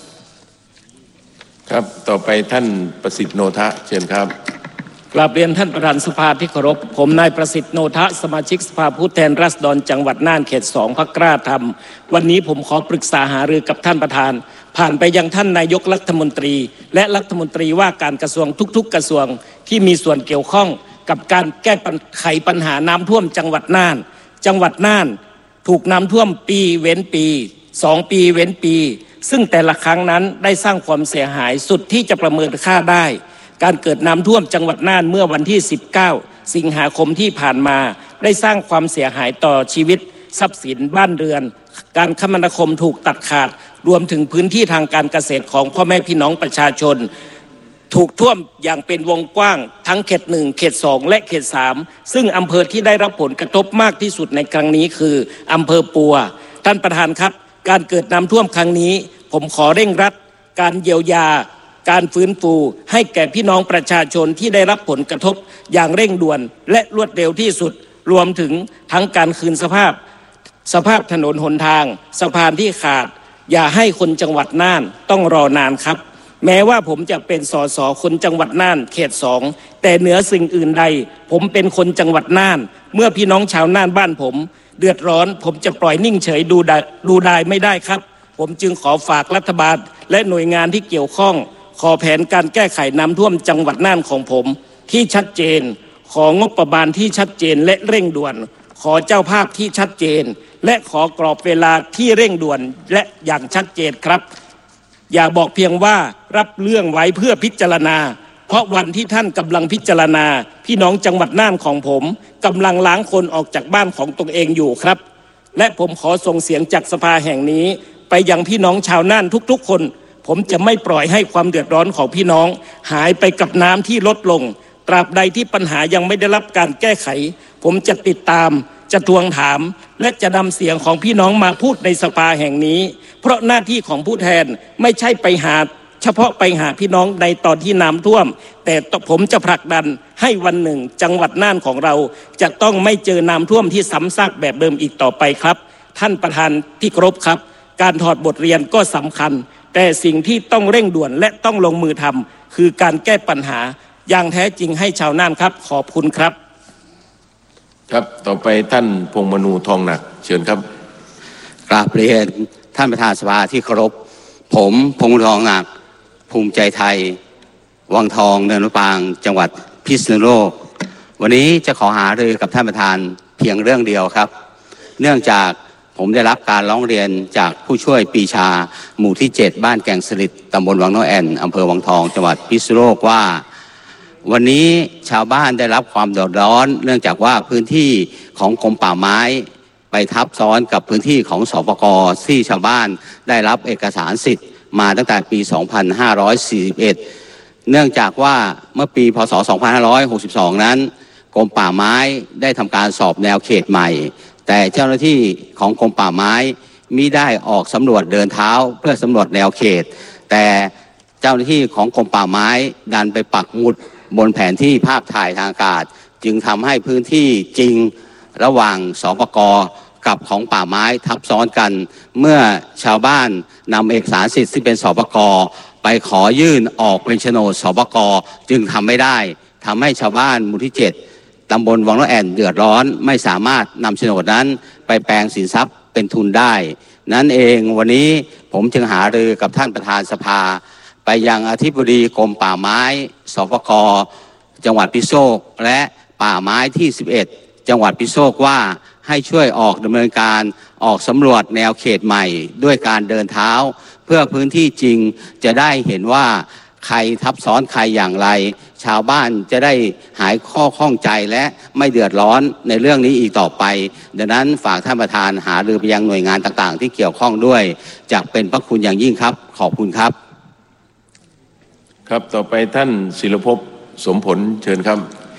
ครับต่อไปท่านประสิทธิ์โนทะเชิญครับกราบเรียนท่านประธานสภาที่เคารพผมนายประสิทธิ์โนทะสมาชิกสภาผู้แทนราษฎรจังหวัดน่านเขตสองพรรคกล้าธรรมวันนี้ผมขอปรึกษาหารือกับท่านประธานผ่านไปยังท่านนายกรัฐมนตรีและรัฐมนตรีว่าการกระทรวงทุกๆกระทรวงที่มีส่วนเกี่ยวข้องกับการแก้ไขปัญหาน้ำท่วมจังหวัดน่านจังหวัดน่านถูกน้ำท่วมปีเว้นปีสองปีเว้นปีซึ่งแต่ละครั้งนั้นได้สร้างความเสียหายสุดที่จะประเมินค่าได้การเกิดน้ำท่วมจังหวัดน่านเมื่อวันที่สิบเก้าสิงหาคมที่ผ่านมาได้สร้างความเสียหายต่อชีวิตทรัพย์สินบ้านเรือนการคมนาคมถูกตัดขาดรวมถึงพื้นที่ทางการเกษตรของพ่อแม่พี่น้องประชาชนถูกท่วมอย่างเป็นวงกว้างทั้งเขตหนึ่งเขตสองและเขตสามซึ่งอำเภอที่ได้รับผลกระทบมากที่สุดในครั้งนี้คืออำเภอปัวท่านประธานครับการเกิดน้ำท่วมครั้งนี้ผมขอเร่งรัดการเยียวยาการฟื้นฟูให้แก่พี่น้องประชาชนที่ได้รับผลกระทบอย่างเร่งด่วนและรวดเร็วที่สุดรวมถึงทั้งการคืนสภาพสภาพถนนหนทางสะพานที่ขาดอย่าให้คนจังหวัดน่านต้องรอนานครับแม้ว่าผมจะเป็นสสคนจังหวัดน่านเขตสองแต่เหนือสิ่งอื่นใดผมเป็นคนจังหวัดน่านเมื่อพี่น้องชาวน่านบ้านผมเดือดร้อนผมจะปล่อยนิ่งเฉยดูได้ดูได้ไม่ได้ครับผมจึงขอฝากรัฐบาลและหน่วยงานที่เกี่ยวข้องขอแผนการแก้ไขน้ำท่วมจังหวัดน่านของผมที่ชัดเจนของงบประมาณที่ชัดเจนและเร่งด่วนขอเจ้าภาพที่ชัดเจนและขอกรอบเวลาที่เร่งด่วนและอย่างชัดเจนครับอย่าบอกเพียงว่ารับเรื่องไว้เพื่อพิจารณาเพราะวันที่ท่านกำลังพิจารณาพี่น้องจังหวัดน่านของผมกำลังล้างคนออกจากบ้านของตนเองอยู่ครับและผมขอส่งเสียงจากสภาแห่งนี้ไปยังพี่น้องชาวน่านทุกๆคนผมจะไม่ปล่อยให้ความเดือดร้อนของพี่น้องหายไปกับน้ำที่ลดลงตราบใดที่ปัญหายังไม่ได้รับการแก้ไขผมจะติดตามจะทวงถามและจะนำเสียงของพี่น้องมาพูดในสภาแห่งนี้เพราะหน้าที่ของผู้แทนไม่ใช่ไปหาเฉพาะไปหาพี่น้องในตอนที่น้ำท่วมแต่ผมจะผลักดันให้วันหนึ่งจังหวัดน่านของเราจะต้องไม่เจอน้ำท่วมที่ซ้ำซากแบบเดิมอีกต่อไปครับท่านประธานที่เคารพครับการถอดบทเรียนก็สำคัญแต่สิ่งที่ต้องเร่งด่วนและต้องลงมือทำคือการแก้ปัญหาอย่างแท้จริงให้ชาวน่านครับขอบคุณครับครับต่อไปท่านพงษ์มนูทองหนักเชิญครับกราบเรียนท่านประธานสภาที่เคารพผมพงษ์มนูทองหนักภูมิใจไทยวังทองเนินมะปรางจังหวัดพิษณุโลกวันนี้จะขอหารือกับท่านประธานเพียงเรื่องเดียวครับเนื่องจากผมได้รับการร้องเรียนจากผู้ช่วยปีชาหมู่ที่เจ็ดบ้านแก่งสลิดตำบลวังน้อยแอนอำเภอวังทองจังหวัดพิษณุโลกว่าวันนี้ชาวบ้านได้รับความเดือดร้อนเนื่องจากว่าพื้นที่ของกรมป่าไม้ไปทับซ้อนกับพื้นที่ของสปก.ที่ชาวบ้านได้รับเอกสารสิทธิ์มาตั้งแต่ปี สองพันห้าร้อยสี่สิบเอ็ด เนื่องจากว่าเมื่อปีพ.ศ. สองพันห้าร้อยหกสิบสอง นั้นกรมป่าไม้ได้ทำการสอบแนวเขตใหม่แต่เจ้าหน้าที่ของกรมป่าไม้มิได้ออกสำรวจเดินเท้าเพื่อสำรวจแนวเขตแต่เจ้าหน้าที่ของกรมป่าไม้ดันไปปักหมุดบนแผนที่ภาพถ่ายทางอากาศจึงทำให้พื้นที่จริงระหว่างสปก.กับของป่าไม้ทับซ้อนกันเมื่อชาวบ้านนำเอกสารสิทธิ์ที่เป็นสปก.ไปขอยื่นออกเป็นโฉนดสปก.จึงทำไม่ได้ทำให้ชาวบ้านหมู่ที่เจ็ดตำบลวังน้อยแอนเดือดร้อนไม่สามารถนำโฉนดนั้นไปแปลงสินทรัพย์เป็นทุนได้นั้นเองวันนี้ผมจึงหารือกับท่านประธานสภาไปยังอธิบดีกรมป่าไม้สปก.จังหวัดพิษณุโลกและป่าไม้ที่สิบเอ็ดจังหวัดพิษณุโลกว่าให้ช่วยออกดำเนินการออกสำรวจแนวเขตใหม่ด้วยการเดินเท้าเพื่อพื้นที่จริงจะได้เห็นว่าใครทับซ้อนใครอย่างไรชาวบ้านจะได้หายข้อข้องใจและไม่เดือดร้อนในเรื่องนี้อีกต่อไปดังนั้นฝากท่านประธานหารือไปยังหน่วยงานต่างๆที่เกี่ยวข้องด้วยจะเป็นพระคุณอย่างยิ่งครับขอบคุณครับครับต่อไปท่านศิลภพสมผลเชิญครับ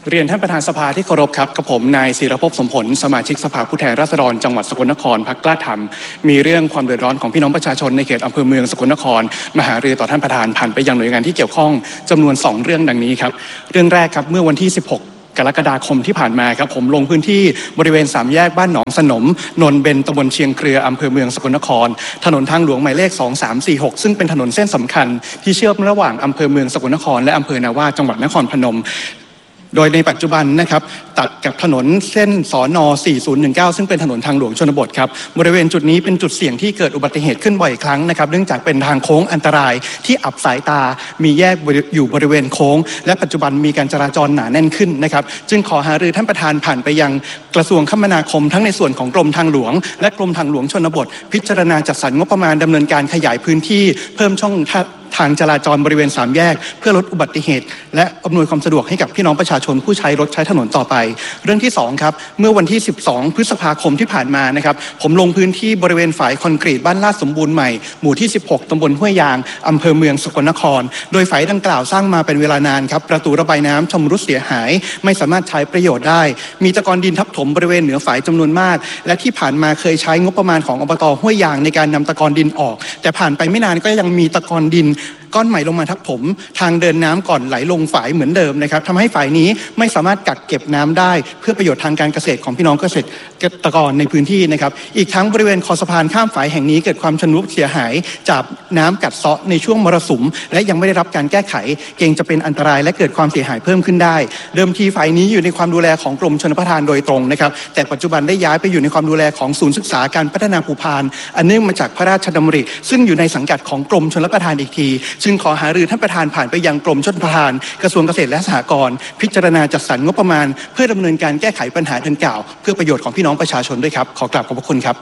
เรียนท่านประธานสภาที่เคารพครับกับผมนายศิรภพสมผลสมาชิกสภาผู้แทนราษฎรจังหวัดสกลนครพรรคกล้าธรรมมีเรื่องความเดือดร้อนของพี่น้องประชาชนในเขตอำเภอเมืองสกลนครมหารือต่อท่านประธานผ่านไปยังหน่วยงานที่เกี่ยวข้องจำนวนสองเรื่องดังนี้ครับเรื่องแรกครับเมื่อวันที่สิบหกกรกฎาคมที่ผ่านมาครับผมลงพื้นที่บริเวณสามแยกบ้านหนองสนมนนเบญตำบลเชียงเครืออำเภอเมืองสกลนครถนนทางหลวงหมายเลขสองสามสี่หกซึ่งเป็นถนนเส้นสำคัญที่เชื่อมระหว่างอำเภอเมืองสกลนครและอำเภอนาว่าจังหวัดนครพนมโดยในปัจจุบันนะครับตัดกับถนนเส้นสนสี่ศูนย์หนึ่งเก้าซึ่งเป็นถนนทางหลวงชนบทครับบริเวณจุดนี้เป็นจุดเสี่ยงที่เกิดอุบัติเหตุขึ้นบ่อยครั้งนะครับเนื่องจากเป็นทางโค้งอันตรายที่อับสายตามีแยกอยู่บริเวณโค้งและปัจจุบันมีการจราจรหนาแน่นขึ้นนะครับจึงขอหารือท่านประธานผ่านไปยังกระทรวงคมนาคมทั้งในส่วนของกรมทางหลวงและกรมทางหลวงชนบทพิจารณาจัดสรรงบประมาณดำเนินการขยายพื้นที่เพิ่มช่องทางจราจรบริเวณสามแยกเพื่อลดอุบัติเหตุและอำนวยความสะดวกให้กับพี่น้องประชาชนผู้ใช้รถใช้ถนนต่อไปเรื่องที่สองครับเมื่อวันที่สิบสองพฤษภาคมที่ผ่านมานะครับผมลงพื้นที่บริเวณฝายคอนกรีตบ้านลาดสมบูรณ์ใหม่หมู่ที่สิบหกตำบลห้วยยางอำเภอเมืองสกลนครโดยฝายดังกล่าวสร้างมาเป็นเวลานานครับประตูระบายน้ำชำรุดเสียหายไม่สามารถใช้ประโยชน์ได้มีตะกอนดินทับถมบริเวณเหนือฝายจำนวนมากและที่ผ่านมาเคยใช้งบประมาณของอบตห้วยยางในการนำตะกอนดินออกแต่ผ่านไปไม่นานก็ยังมีตะกอนดินก้อนใหม่ลงมาทับถมทางเดินน้ำก่อนไหลลงฝายเหมือนเดิมนะครับทำให้ฝายนี้ไม่สามารถกักเก็บน้ำได้เพื่อประโยชน์ทางการเกษตรของพี่น้องเกษตรกรในพื้นที่นะครับอีกทั้งบริเวณคอสะพานข้ามฝายแห่งนี้เกิดความชำรุดเสียหายจากน้ำกัดเซาะในช่วงมรสุมและยังไม่ได้รับการแก้ไขเกรงจะเป็นอันตรายและเกิดความเสียหายเพิ่มขึ้นได้เดิมทีฝายนี้อยู่ในความดูแลของกรมชลประทานโดยตรงนะครับแต่ปัจจุบันได้ย้ายไปอยู่ในความดูแลของศูนย์ศึกษาการพัฒนาภูพานอันเนื่องมาจากพระราชดำริซึ่งอยู่ในสังกัดของกรมชลประทานอีกทีจึงขอหารือท่านประธานผ่านไปยังกรมชลประทานกระทรวงเกษตรและสหกรณ์พิจารณาจัดสรรงบประมาณเพื่อดำเนินการแก้ไขปัญหาดังกล่าวเพื่อประโยชน์ของพี่น้องประชาชนด้วยครับขอกราบขอบพระคุณครับ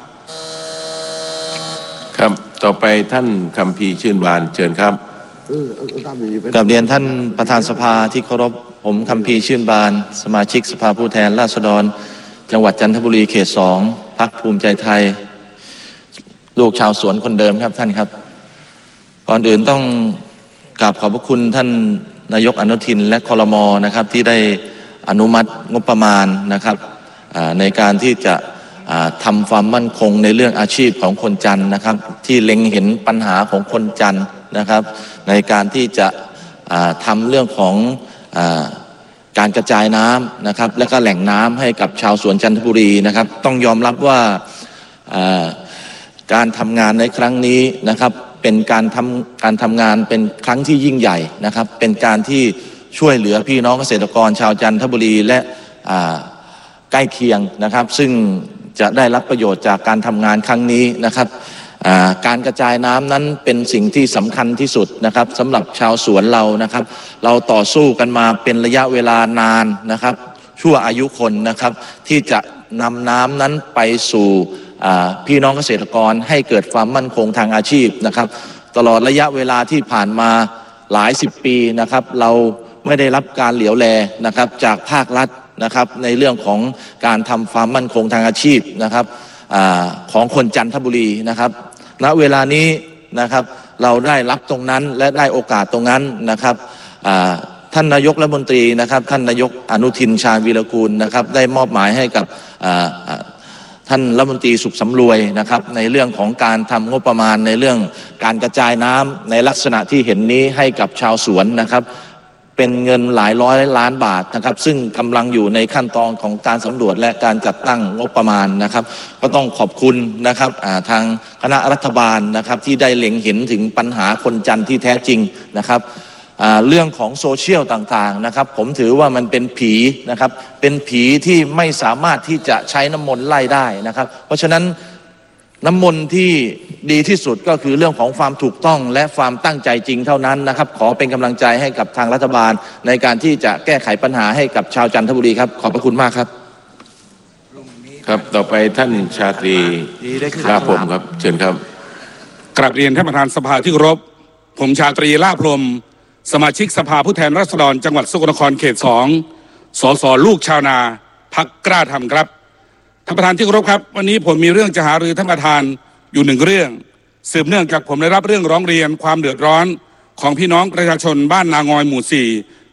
ครับต่อไปท่านคัมภีร์ชื่นบานเชิญครับกราบเรียนท่านประธานสภาที่เคารพผมคัมภีร์ชื่นบานสมาชิกสภาผู้แทนราษฎรจังหวัดจันทบุรีเขตสองพรรคภูมิใจไทยลูกชาวสวนคนเดิมครับท่านครับก่อนอื่นต้องกราบขอบพระคุณท่านนายกอนุทินและครม.นะครับที่ได้อนุมัติงบประมาณนะครับในการที่จะทำความมั่นคงในเรื่องอาชีพของคนจันทร์นะครับที่เล็งเห็นปัญหาของคนจันทร์นะครับในการที่จะทำเรื่องของการกระจายน้ำนะครับและก็แหล่งน้ำให้กับชาวสวนจันทบุรีนะครับต้องยอมรับว่าการทำงานในครั้งนี้นะครับเป็นการทำการทำงานเป็นครั้งที่ยิ่งใหญ่นะครับเป็นการที่ช่วยเหลือพี่น้องเกษตรกรชาวจันทบุรีและใกล้เคียงนะครับซึ่งจะได้รับประโยชน์จากการทำงานครั้งนี้นะครับการกระจายน้ำนั้นเป็นสิ่งที่สำคัญที่สุดนะครับสำหรับชาวสวนเรานะครับเราต่อสู้กันมาเป็นระยะเวลานานนะครับชั่วอายุคนนะครับที่จะนำน้ำนั้นไปสู่พี่น้องเกษตรกรให้เกิดความมั่นคงทางอาชีพนะครับตลอดระยะเวลาที่ผ่านมาหลายสิบปีนะครับเราไม่ได้รับการเหลียวแลนะครับจากภาครัฐนะครับในเรื่องของการทำความมั่นคงทางอาชีพนะครับอของคนจันทบุรีนะครับณเวลานี้นะครับเราได้รับตรงนั้นและได้โอกาสตรงนั้นนะครับท่านนายกรัฐมนตรีนะครับท่านนายกอนุทินชาญวีรกูลนะครับได้มอบหมายให้กับท่านรัฐมนตรีสุขสำรวยนะครับในเรื่องของการทำงบประมาณในเรื่องการกระจายน้ำในลักษณะที่เห็นนี้ให้กับชาวสวนนะครับเป็นเงินหลายร้อยล้านบาทนะครับซึ่งกำลังอยู่ในขั้นตอนของการสำรวจและการจัดตั้งงบประมาณนะครับก็ต้องขอบคุณนะครับทางคณะรัฐบาลนะครับที่ได้เล็งเห็นถึงปัญหาคนจันทร์ที่แท้จริงนะครับเรื่องของโซเชียลต่างๆนะครับผมถือว่ามันเป็นผีนะครับเป็นผีที่ไม่สามารถที่จะใช้น้ำมนต์ไล่ได้นะครับเพราะฉะนั้นน้ำมนต์ที่ดีที่สุดก็คือเรื่องของความถูกต้องและความตั้งใจจริงเท่านั้นนะครับขอเป็นกำลังใจให้กับทางรัฐบาลในการที่จะแก้ไขปัญหาให้กับชาวจันทบุรีครับขอบพระคุณมากครับครับต่อไปท่านชาตรีลาพรมครับเชิญครับกราบเรียนท่านประธานสภาที่เคารพผมชาตรีลาพรมสมาชิกสภาผู้แทนราษฎรจังหวัดสกลนครเขตสองสสลูกชาวนาพรรคกล้าธรรมครับท่านประธานที่เคารพครับวันนี้ผมมีเรื่องจะหารือท่านประธานอยู่หนึ่งเรื่องสืบเนื่องจากผมได้รับเรื่องร้องเรียนความเดือดร้อนของพี่น้องประชาชนบ้านนางอยหมู่สี่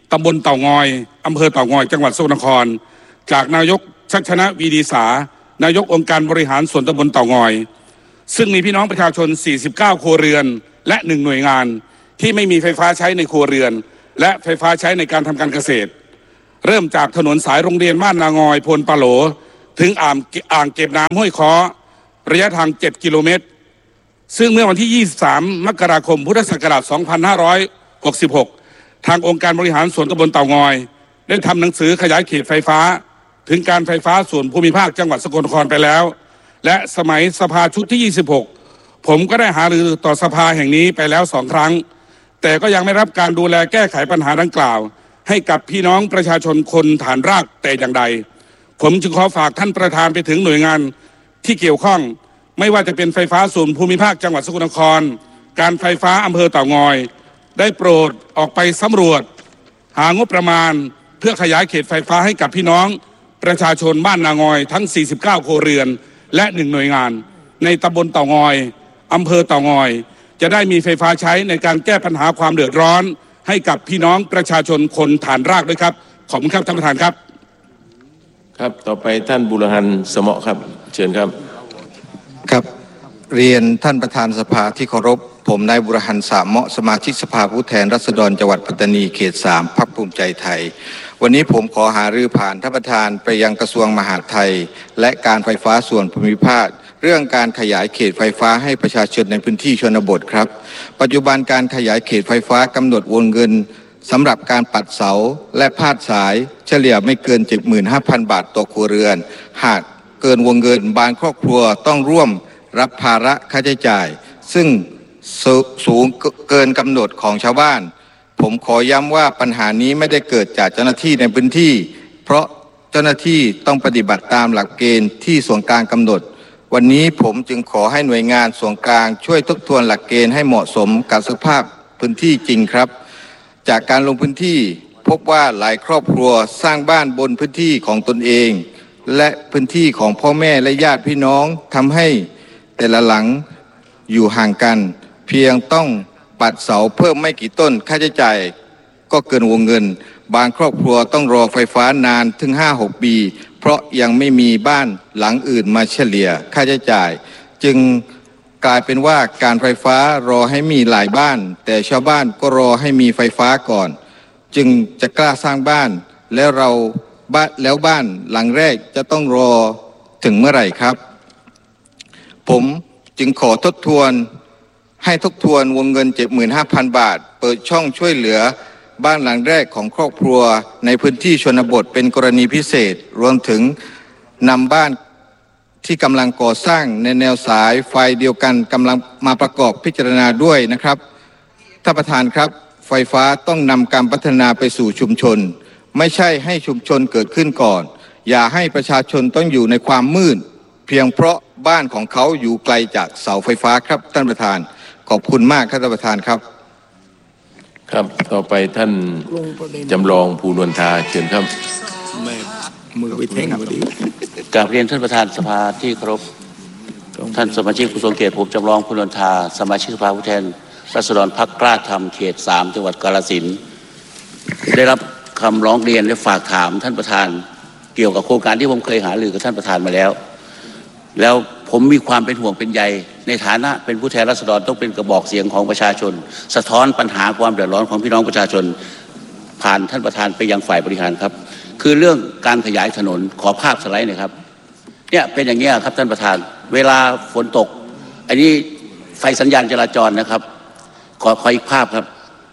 ตำบลเต่างอยอำเภอเต่างอยจังหวัดสกลนครจากนายกชัชนะวีดีสานายกองค์การบริหารส่วนตำบลเต่างอยซึ่งมีพี่น้องประชาชนสี่สิบเก้าครัวเรือนและหนึ่งหน่วยงานที่ไม่มีไฟฟ้าใช้ในครัวเรือนและไฟฟ้าใช้ในการทำการเกษตรเริ่มจากถนนสายโรงเรียนบ้านนางอยพลปะโหลถึงอ่างอ่างเก็บน้ำห้วยค้อระยะทางเจ็ดกิโลเมตรซึ่งเมื่อวันที่ยี่สิบสามมกราคมพุทธศักราชสองพันห้าร้อยหกสิบหกทางองค์การบริหารส่วนตำบลเต่างอยได้ทำหนังสือขยายเขตไฟฟ้าถึงการไฟฟ้าส่วนภูมิภาคจังหวัดสกลนครไปแล้วและสมัยสภาชุดที่ยี่สิบหกผมก็ได้หารือต่อสภาแห่งนี้ไปแล้วสองครั้งแต่ก็ยังไม่รับการดูแลแก้ไขปัญหาดังกล่าวให้กับพี่น้องประชาชนคนฐานรากแต่อย่างใดผมจึงขอฝากท่านประธานไปถึงหน่วยงานที่เกี่ยวข้องไม่ว่าจะเป็นไฟฟ้าส่วนภูมิภาคจังหวัดสกลนครการไฟฟ้าอำเภอเต่างอยได้โปรดออกไปสำรวจหางบประมาณเพื่อขยายเขตไฟฟ้าให้กับพี่น้องประชาชนบ้านนางอยทั้งสี่สิบเก้าครัวเรือนและหนึ่งหน่วยงานในตำบลเต่างอยอำเภอเต่างอยจะได้มีไฟฟ้าใช้ในการแก้ปัญหาความเดือดร้อนให้กับพี่น้องประชาชนคนฐานรากด้วยครับขอบคุณครับท่านประธานครับครับต่อไปท่านบุรหันสมะครับเชิญครับครับเรียนท่านประธานสภาที่เคารพผมนายบุรหันสามะสมาชิกสภาผู้แทนราษฎรจังหวัดปัตตานีเขตสามพรรคภูมิใจไทยวันนี้ผมขอหารือผ่านท่านประธานไปยังกระทรวงมหาดไทยและการไฟฟ้าส่วนภูมิภาคเรื่องการขยายเขตไฟฟ้าให้ประชาชนในพื้นที่ชนบทครับปัจจุบันการขยายเขตไฟฟ้ากำหนดวงเงินสำหรับการปัดเสาและพาดสายเฉลี่ยไม่เกิน เจ็ดหมื่นห้าพัน บาทต่อครัวเรือนหากเกินวงเงินบางครอบครัวต้องร่วมรับภาระค่าใช้จ่ายซึ่งสูงเกินกำหนดของชาวบ้านผมขอย้ำว่าปัญหานี้ไม่ได้เกิดจากเจ้าหน้าที่ในพื้นที่เพราะเจ้าหน้าที่ต้องปฏิบัติตามหลักเกณฑ์ที่ส่วนกลางกำหนดวันนี้ผมจึงขอให้หน่วยงานส่วนกลางช่วยทบทวนหลักเกณฑ์ให้เหมาะสมกับสภาพพื้นที่จริงครับจากการลงพื้นที่พบว่าหลายครอบครัวสร้างบ้านบนพื้นที่ของตนเองและพื้นที่ของพ่อแม่และญาติพี่น้องทำให้แต่ละหลังอยู่ห่างกันเพียงต้องปัดเสาเพิ่มไม่กี่ต้นค่าใช้จ่ายก็เกินวงเงินบางครอบครัวต้องรอไฟฟ้านานถึง ห้าหก ปีเพราะยังไม่มีบ้านหลังอื่นมาเฉลี่ยค่าใช้จ่ายจึงกลายเป็นว่าการไฟฟ้ารอให้มีหลายบ้านแต่ชาวบ้านก็รอให้มีไฟฟ้าก่อนจึงจะกล้าสร้างบ้านแล้วเราบ้านแล้วบ้านหลังแรกจะต้องรอถึงเมื่อไหร่ครับผมจึงขอทบทวนให้ทบทวนวงเงิน เจ็ดหมื่นห้าพัน บาทเปิดช่องช่วยเหลือบ้านหลังแรกของครอบครัวในพื้นที่ชนบทเป็นกรณีพิเศษรวมถึงนำบ้านที่กำลังก่อสร้างในแนวสายไฟเดียวกันกำลังมาประกอบพิจารณาด้วยนะครับท่านประธานครับไฟฟ้าต้องนำการพัฒนาไปสู่ชุมชนไม่ใช่ให้ชุมชนเกิดขึ้นก่อนอย่าให้ประชาชนต้องอยู่ในความมืดเพียงเพราะบ้านของเขาอยู่ไกลจากเสาไฟฟ้าครับท่านประธานขอบคุณมากครับท่านประธานครับครับต่อไปท่านจำลองภูนวลทาเชิญครับมือไปเท่งพอดีกราบเรียนท่านประธานสภาที่เคารพท่านสมาชิกผู้ทรงเกียรติผมจำลองภูนวลทาสมาชิกสภาผู้แทนราษฎรพรรคกล้าธรรมเขตสามจังหวัดกาฬสินธุ์ได้รับคำร้องเรียนและฝากถามท่านประธานเกี่ยวกับโครงการที่ผมเคยหารือกับท่านประธานมาแล้วแล้วผมมีความเป็นห่วงเป็นใยในฐานะเป็นผู้แทนราษฎรต้องเป็นกระบอกเสียงของประชาชนสะท้อนปัญหาความเดือดร้อนของพี่น้องประชาชนผ่านท่านประธานไปยังฝ่ายบริหารครับคือเรื่องการขยายถนนขอภาพสไลด์หน่อยครับเนี่ยเป็นอย่างเงี้ยครับท่านประธานเวลาฝนตกอันนี้ไฟสัญญาณจราจรนะครับขอขออีกภาพครับ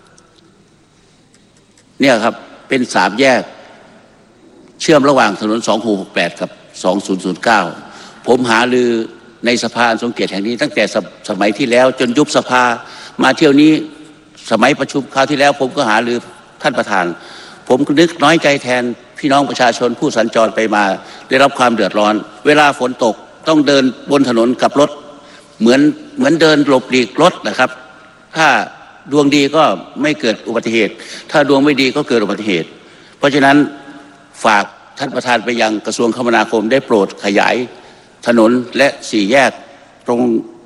เนี่ยครับเป็นสามแยกเชื่อมระหว่างถนนสองหกหกแปดกับสองศูนย์ศูนย์เก้าผมหาลือในสภาทรงเกียรติแห่งนี้ตั้งแต่ส, สมัยที่แล้วจนยุบสภามาเที่ยวนี้สมัยประชุมคราวที่แล้วผมก็หาลือท่านประธานผมนึกน้อยใจแทนพี่น้องประชาชนผู้สัญจรไปมาได้รับความเดือดร้อนเวลาฝนตกต้องเดินบนถนนกับรถเหมือนเหมือนเดินหลบหลีกรถนะครับถ้าดวงดีก็ไม่เกิดอุบัติเหตุถ้าดวงไม่ดีก็เกิดอุบัติเหตุเพราะฉะนั้นฝากท่านประธานไปยังกระทรวงคมนาคมได้โปรดขยายถนนและสี่แยกตรง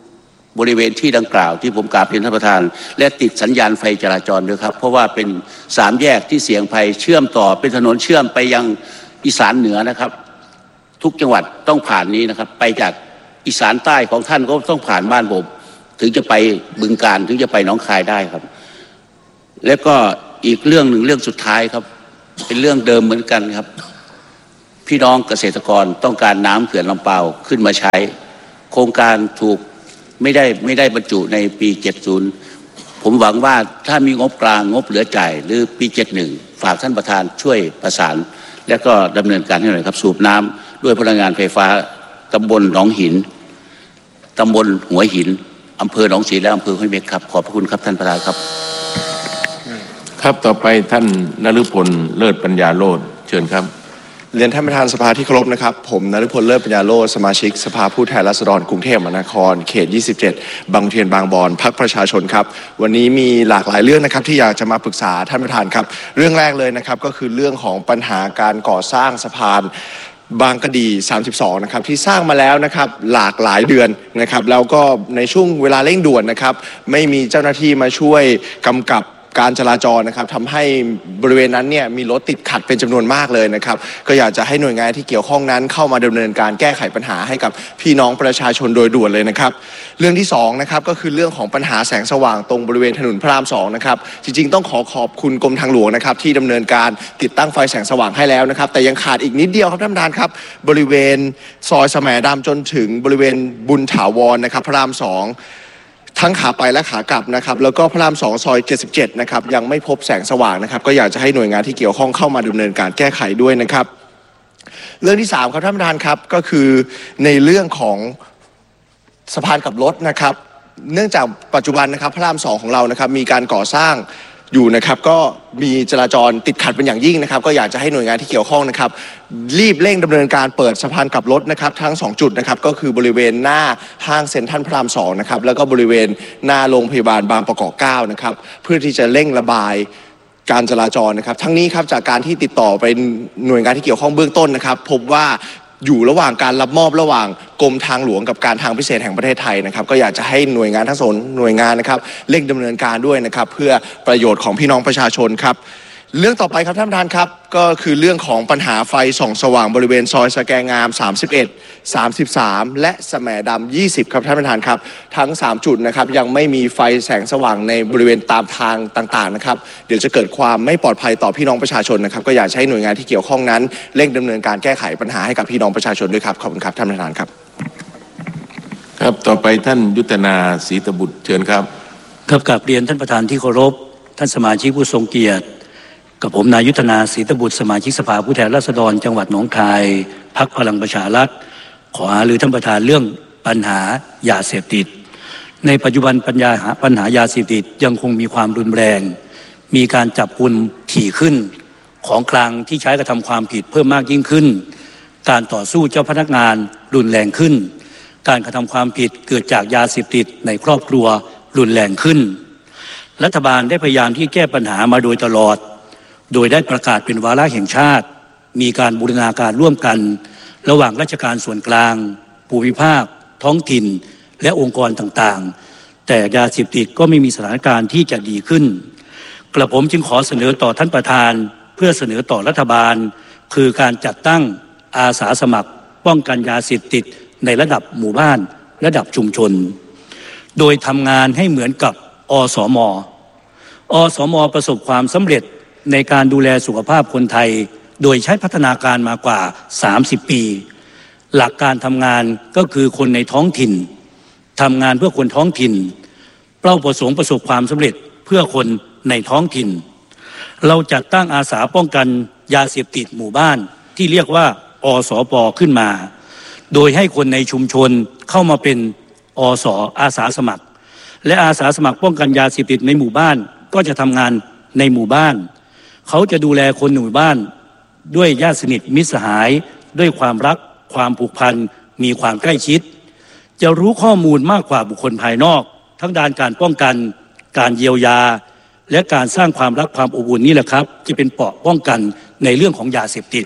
บริเวณที่ดังกล่าวที่ผมกราบเรียนท่านประธานและติดสัญญาณไฟจราจรด้วยครับเพราะว่าเป็นสามแยกที่เสี่ยงภัยเชื่อมต่อเป็นถนนเชื่อมไปยังอีสานเหนือนะครับทุกจังหวัดต้องผ่านนี้นะครับไปจากอีสานใต้ของท่านก็ต้องผ่านบ้านผมถึงจะไปบึงกาฬถึงจะไปหนองคายได้ครับแล้วก็อีกเรื่องหนึ่งเรื่องสุดท้ายครับเป็นเรื่องเดิมเหมือนกันครับพี่น้องเกษตรกรต้องการน้ำเขื่อนลำเปาวขึ้นมาใช้โครงการถูกไม่ได้ไม่ได้บรรจุในปีเจ็ดสิบผมหวังว่าถ้ามีงบกลางงบเหลือจ่ายหรือปีเจ็ดสิบเอ็ดฝากท่านประธานช่วยประสานและก็ดำเนินการให้หน่อยครับสูบน้ำด้วยพลังงานไฟฟ้าตำบลหนองหินตำบลหัวหินอำเภอหนองสีและอำเภอห้วยเม็กครับขอบพระคุณครับท่านประธานครับครับต่อไปท่านนฤพลเลิศปัญญาโรจน์เชิญครับเรียนท่านประธานสภาที่เคารพนะครับผมนฤพลเลิศปัญญาโรจน์สมาชิกสภาผู้แทนราษฎรกรุงเทพมหานครเขตยี่สิบเจ็ดบางขุนเทียนบางบอนพรรคประชาชนครับวันนี้มีหลากหลายเรื่องนะครับที่อยากจะมาปรึกษาท่านประธานครับเรื่องแรกเลยนะครับก็คือเรื่องของปัญหาการก่อสร้างสะพานบางกะดีสามสิบสองนะครับที่สร้างมาแล้วนะครับหลากหลายเดือนนะครับแล้วก็ในช่วงเวลาเร่งด่วนนะครับไม่มีเจ้าหน้าที่มาช่วยกำกับการจราจรนะครับทำให้บริเวณนั้นเนี่ยมีรถติดขัดเป็นจำนวนมากเลยนะครับก็อยากจะให้หน่วยงานที่เกี่ยวข้องนั้นเข้ามาดำเนินการแก้ไขปัญหาให้กับพี่น้องประชาชนโดยด่วนเลยนะครับเรื่องที่สองนะครับก็คือเรื่องของปัญหาแสงสว่างตรงบริเวณถนนพระรามสองนะครับจริงๆต้องขอขอบคุณกรมทางหลวงนะครับที่ดำเนินการติดตั้งไฟแสงสว่างให้แล้วนะครับแต่ยังขาดอีกนิดเดียวครับท่านประธานครับบริเวณซอยแสมดำจนถึงบริเวณบุญถาวรนะครับพระรามสองทั้งขาไปและขากลับนะครับแล้วก็พระรามสองซอยเจ็ดสิบเจ็ดนะครับยังไม่พบแสงสว่างนะครับก็อยากจะให้หน่วยงานที่เกี่ยวข้องเข้ามาดำเนินการแก้ไขด้วยนะครับเรื่องที่สามครับท่านประธานครับก็คือในเรื่องของสะพานกลับรถนะครับเนื่องจากปัจจุบันนะครับพระรามสองของเรานะครับมีการก่อสร้างอยู่นะครับก็มีจราจรติดขัดเป็นอย่างยิ่งนะครับก็อยากจะให้หน่วยงานที่เกี่ยวข้องนะครับรีบเร่งดำเนินการเปิดสะพานกลับรถนะครับทั้งสองจุดนะครับก็คือบริเวณหน้าห้างเซ็นทรัลพระรามสองนะครับแล้วก็บริเวณหน้าโรงพยาบาลบางประกอบเก้านะครับเพื่อที่จะเร่งระบายการจราจรนะครับทั้งนี้ครับจากการที่ติดต่อไปหน่วยงานที่เกี่ยวข้องเบื้องต้นนะครับพบว่าอยู่ระหว่างการรับมอบระหว่างกรมทางหลวงกับการทางพิเศษแห่งประเทศไทยนะครับก็อยากจะให้หน่วยงานทั้งสองหน่วยงานนะครับเร่งดำเนินการด้วยนะครับเพื่อประโยชน์ของพี่น้องประชาชนครับเรื่องต่อไปครับท่านประธานครับก็คือเรื่องของปัญหาไฟส่องสว่างบริเวณซอยสแกงามสามสิบเอ็ด สามสิบสามและแสมดำยี่สิบครับท่านประธานครับทั้งสามจุดนะครับยังไม่มีไฟแสงสว่างในบริเวณตามทางต่างๆนะครับเดี๋ยวจะเกิดความไม่ปลอดภัยต่อพี่น้องประชาชนนะครับก็อยากให้หน่วยงานที่เกี่ยวข้องนั้นเร่งดำเนินการแก้ไขปัญหาให้กับพี่น้องประชาชนด้วยครับขอบคุณครับท่านประธานครับครับต่อไปท่านยุทธนาศรีตบุตรเชิญครับครับกราบเรียนท่านประธานที่เคารพท่านสมาชิกผู้ทรงเกียรติกับผมนายยุทธนาศรีตบุตรสมาชิกสภาผู้แทนราษฎรจังหวัดหนองคายพรรคพลังประชารัฐขอหารือท่านประธานเรื่องปัญหายาเสพติดในปัจจุบันปัญญาปัญหายาเสพติดยังคงมีความรุนแรงมีการจับกุมถี่ขึ้นของกลางที่ใช้กระทำความผิดเพิ่มมากยิ่งขึ้นการต่อสู้เจ้าพนักงานรุนแรงขึ้นการกระทำความผิดเกิดจากยาเสพติดในครอบครัวรุนแรงขึ้นรัฐบาลได้พยายามที่แก้ปัญหามาโดยตลอดโดยได้ประกาศเป็นวาระแห่งชาติมีการบูรณาการร่วมกันระหว่างราชการส่วนกลางภูมิภาคท้องถิ่นและองค์กรต่างๆแต่ยาเสพติดก็ไม่มีสถานการณ์ที่จะดีขึ้นกระผมจึงขอเสนอต่อท่านประธานเพื่อเสนอต่อรัฐบาลคือการจัดตั้งอาสาสมัครป้องกันยาเสพติดในระดับหมู่บ้านระดับชุมชนโดยทำงานให้เหมือนกับอสม.อสม.ประสบความสำเร็จในการดูแลสุขภาพคนไทยโดยใช้พัฒนาการมากว่าสามสิบปีหลักการทำงานก็คือคนในท้องถิ่นทำงานเพื่อคนท้องถิ่นเป้าประสงค์ประสบความสำเร็จเพื่อคนในท้องถิ่นเราจัดตั้งอาสาป้องกันยาเสพติดหมู่บ้านที่เรียกว่าอสป.ขึ้นมาโดยให้คนในชุมชนเข้ามาเป็นอสอาสาสมัครและอาสาสมัครป้องกันยาเสพติดในหมู่บ้านก็จะทำงานในหมู่บ้านเขาจะดูแลคนในหมู่บ้านด้วยญาติสนิทมิตรสหายด้วยความรักความผูกพันมีความใกล้ชิดจะรู้ข้อมูลมากกว่าบุคคลภายนอกทั้งด้านการป้องกันการเยียวยาและการสร้างความรักความอบอุ่นนี่แหละครับจะเป็นเปราะป้องกันในเรื่องของยาเสพติด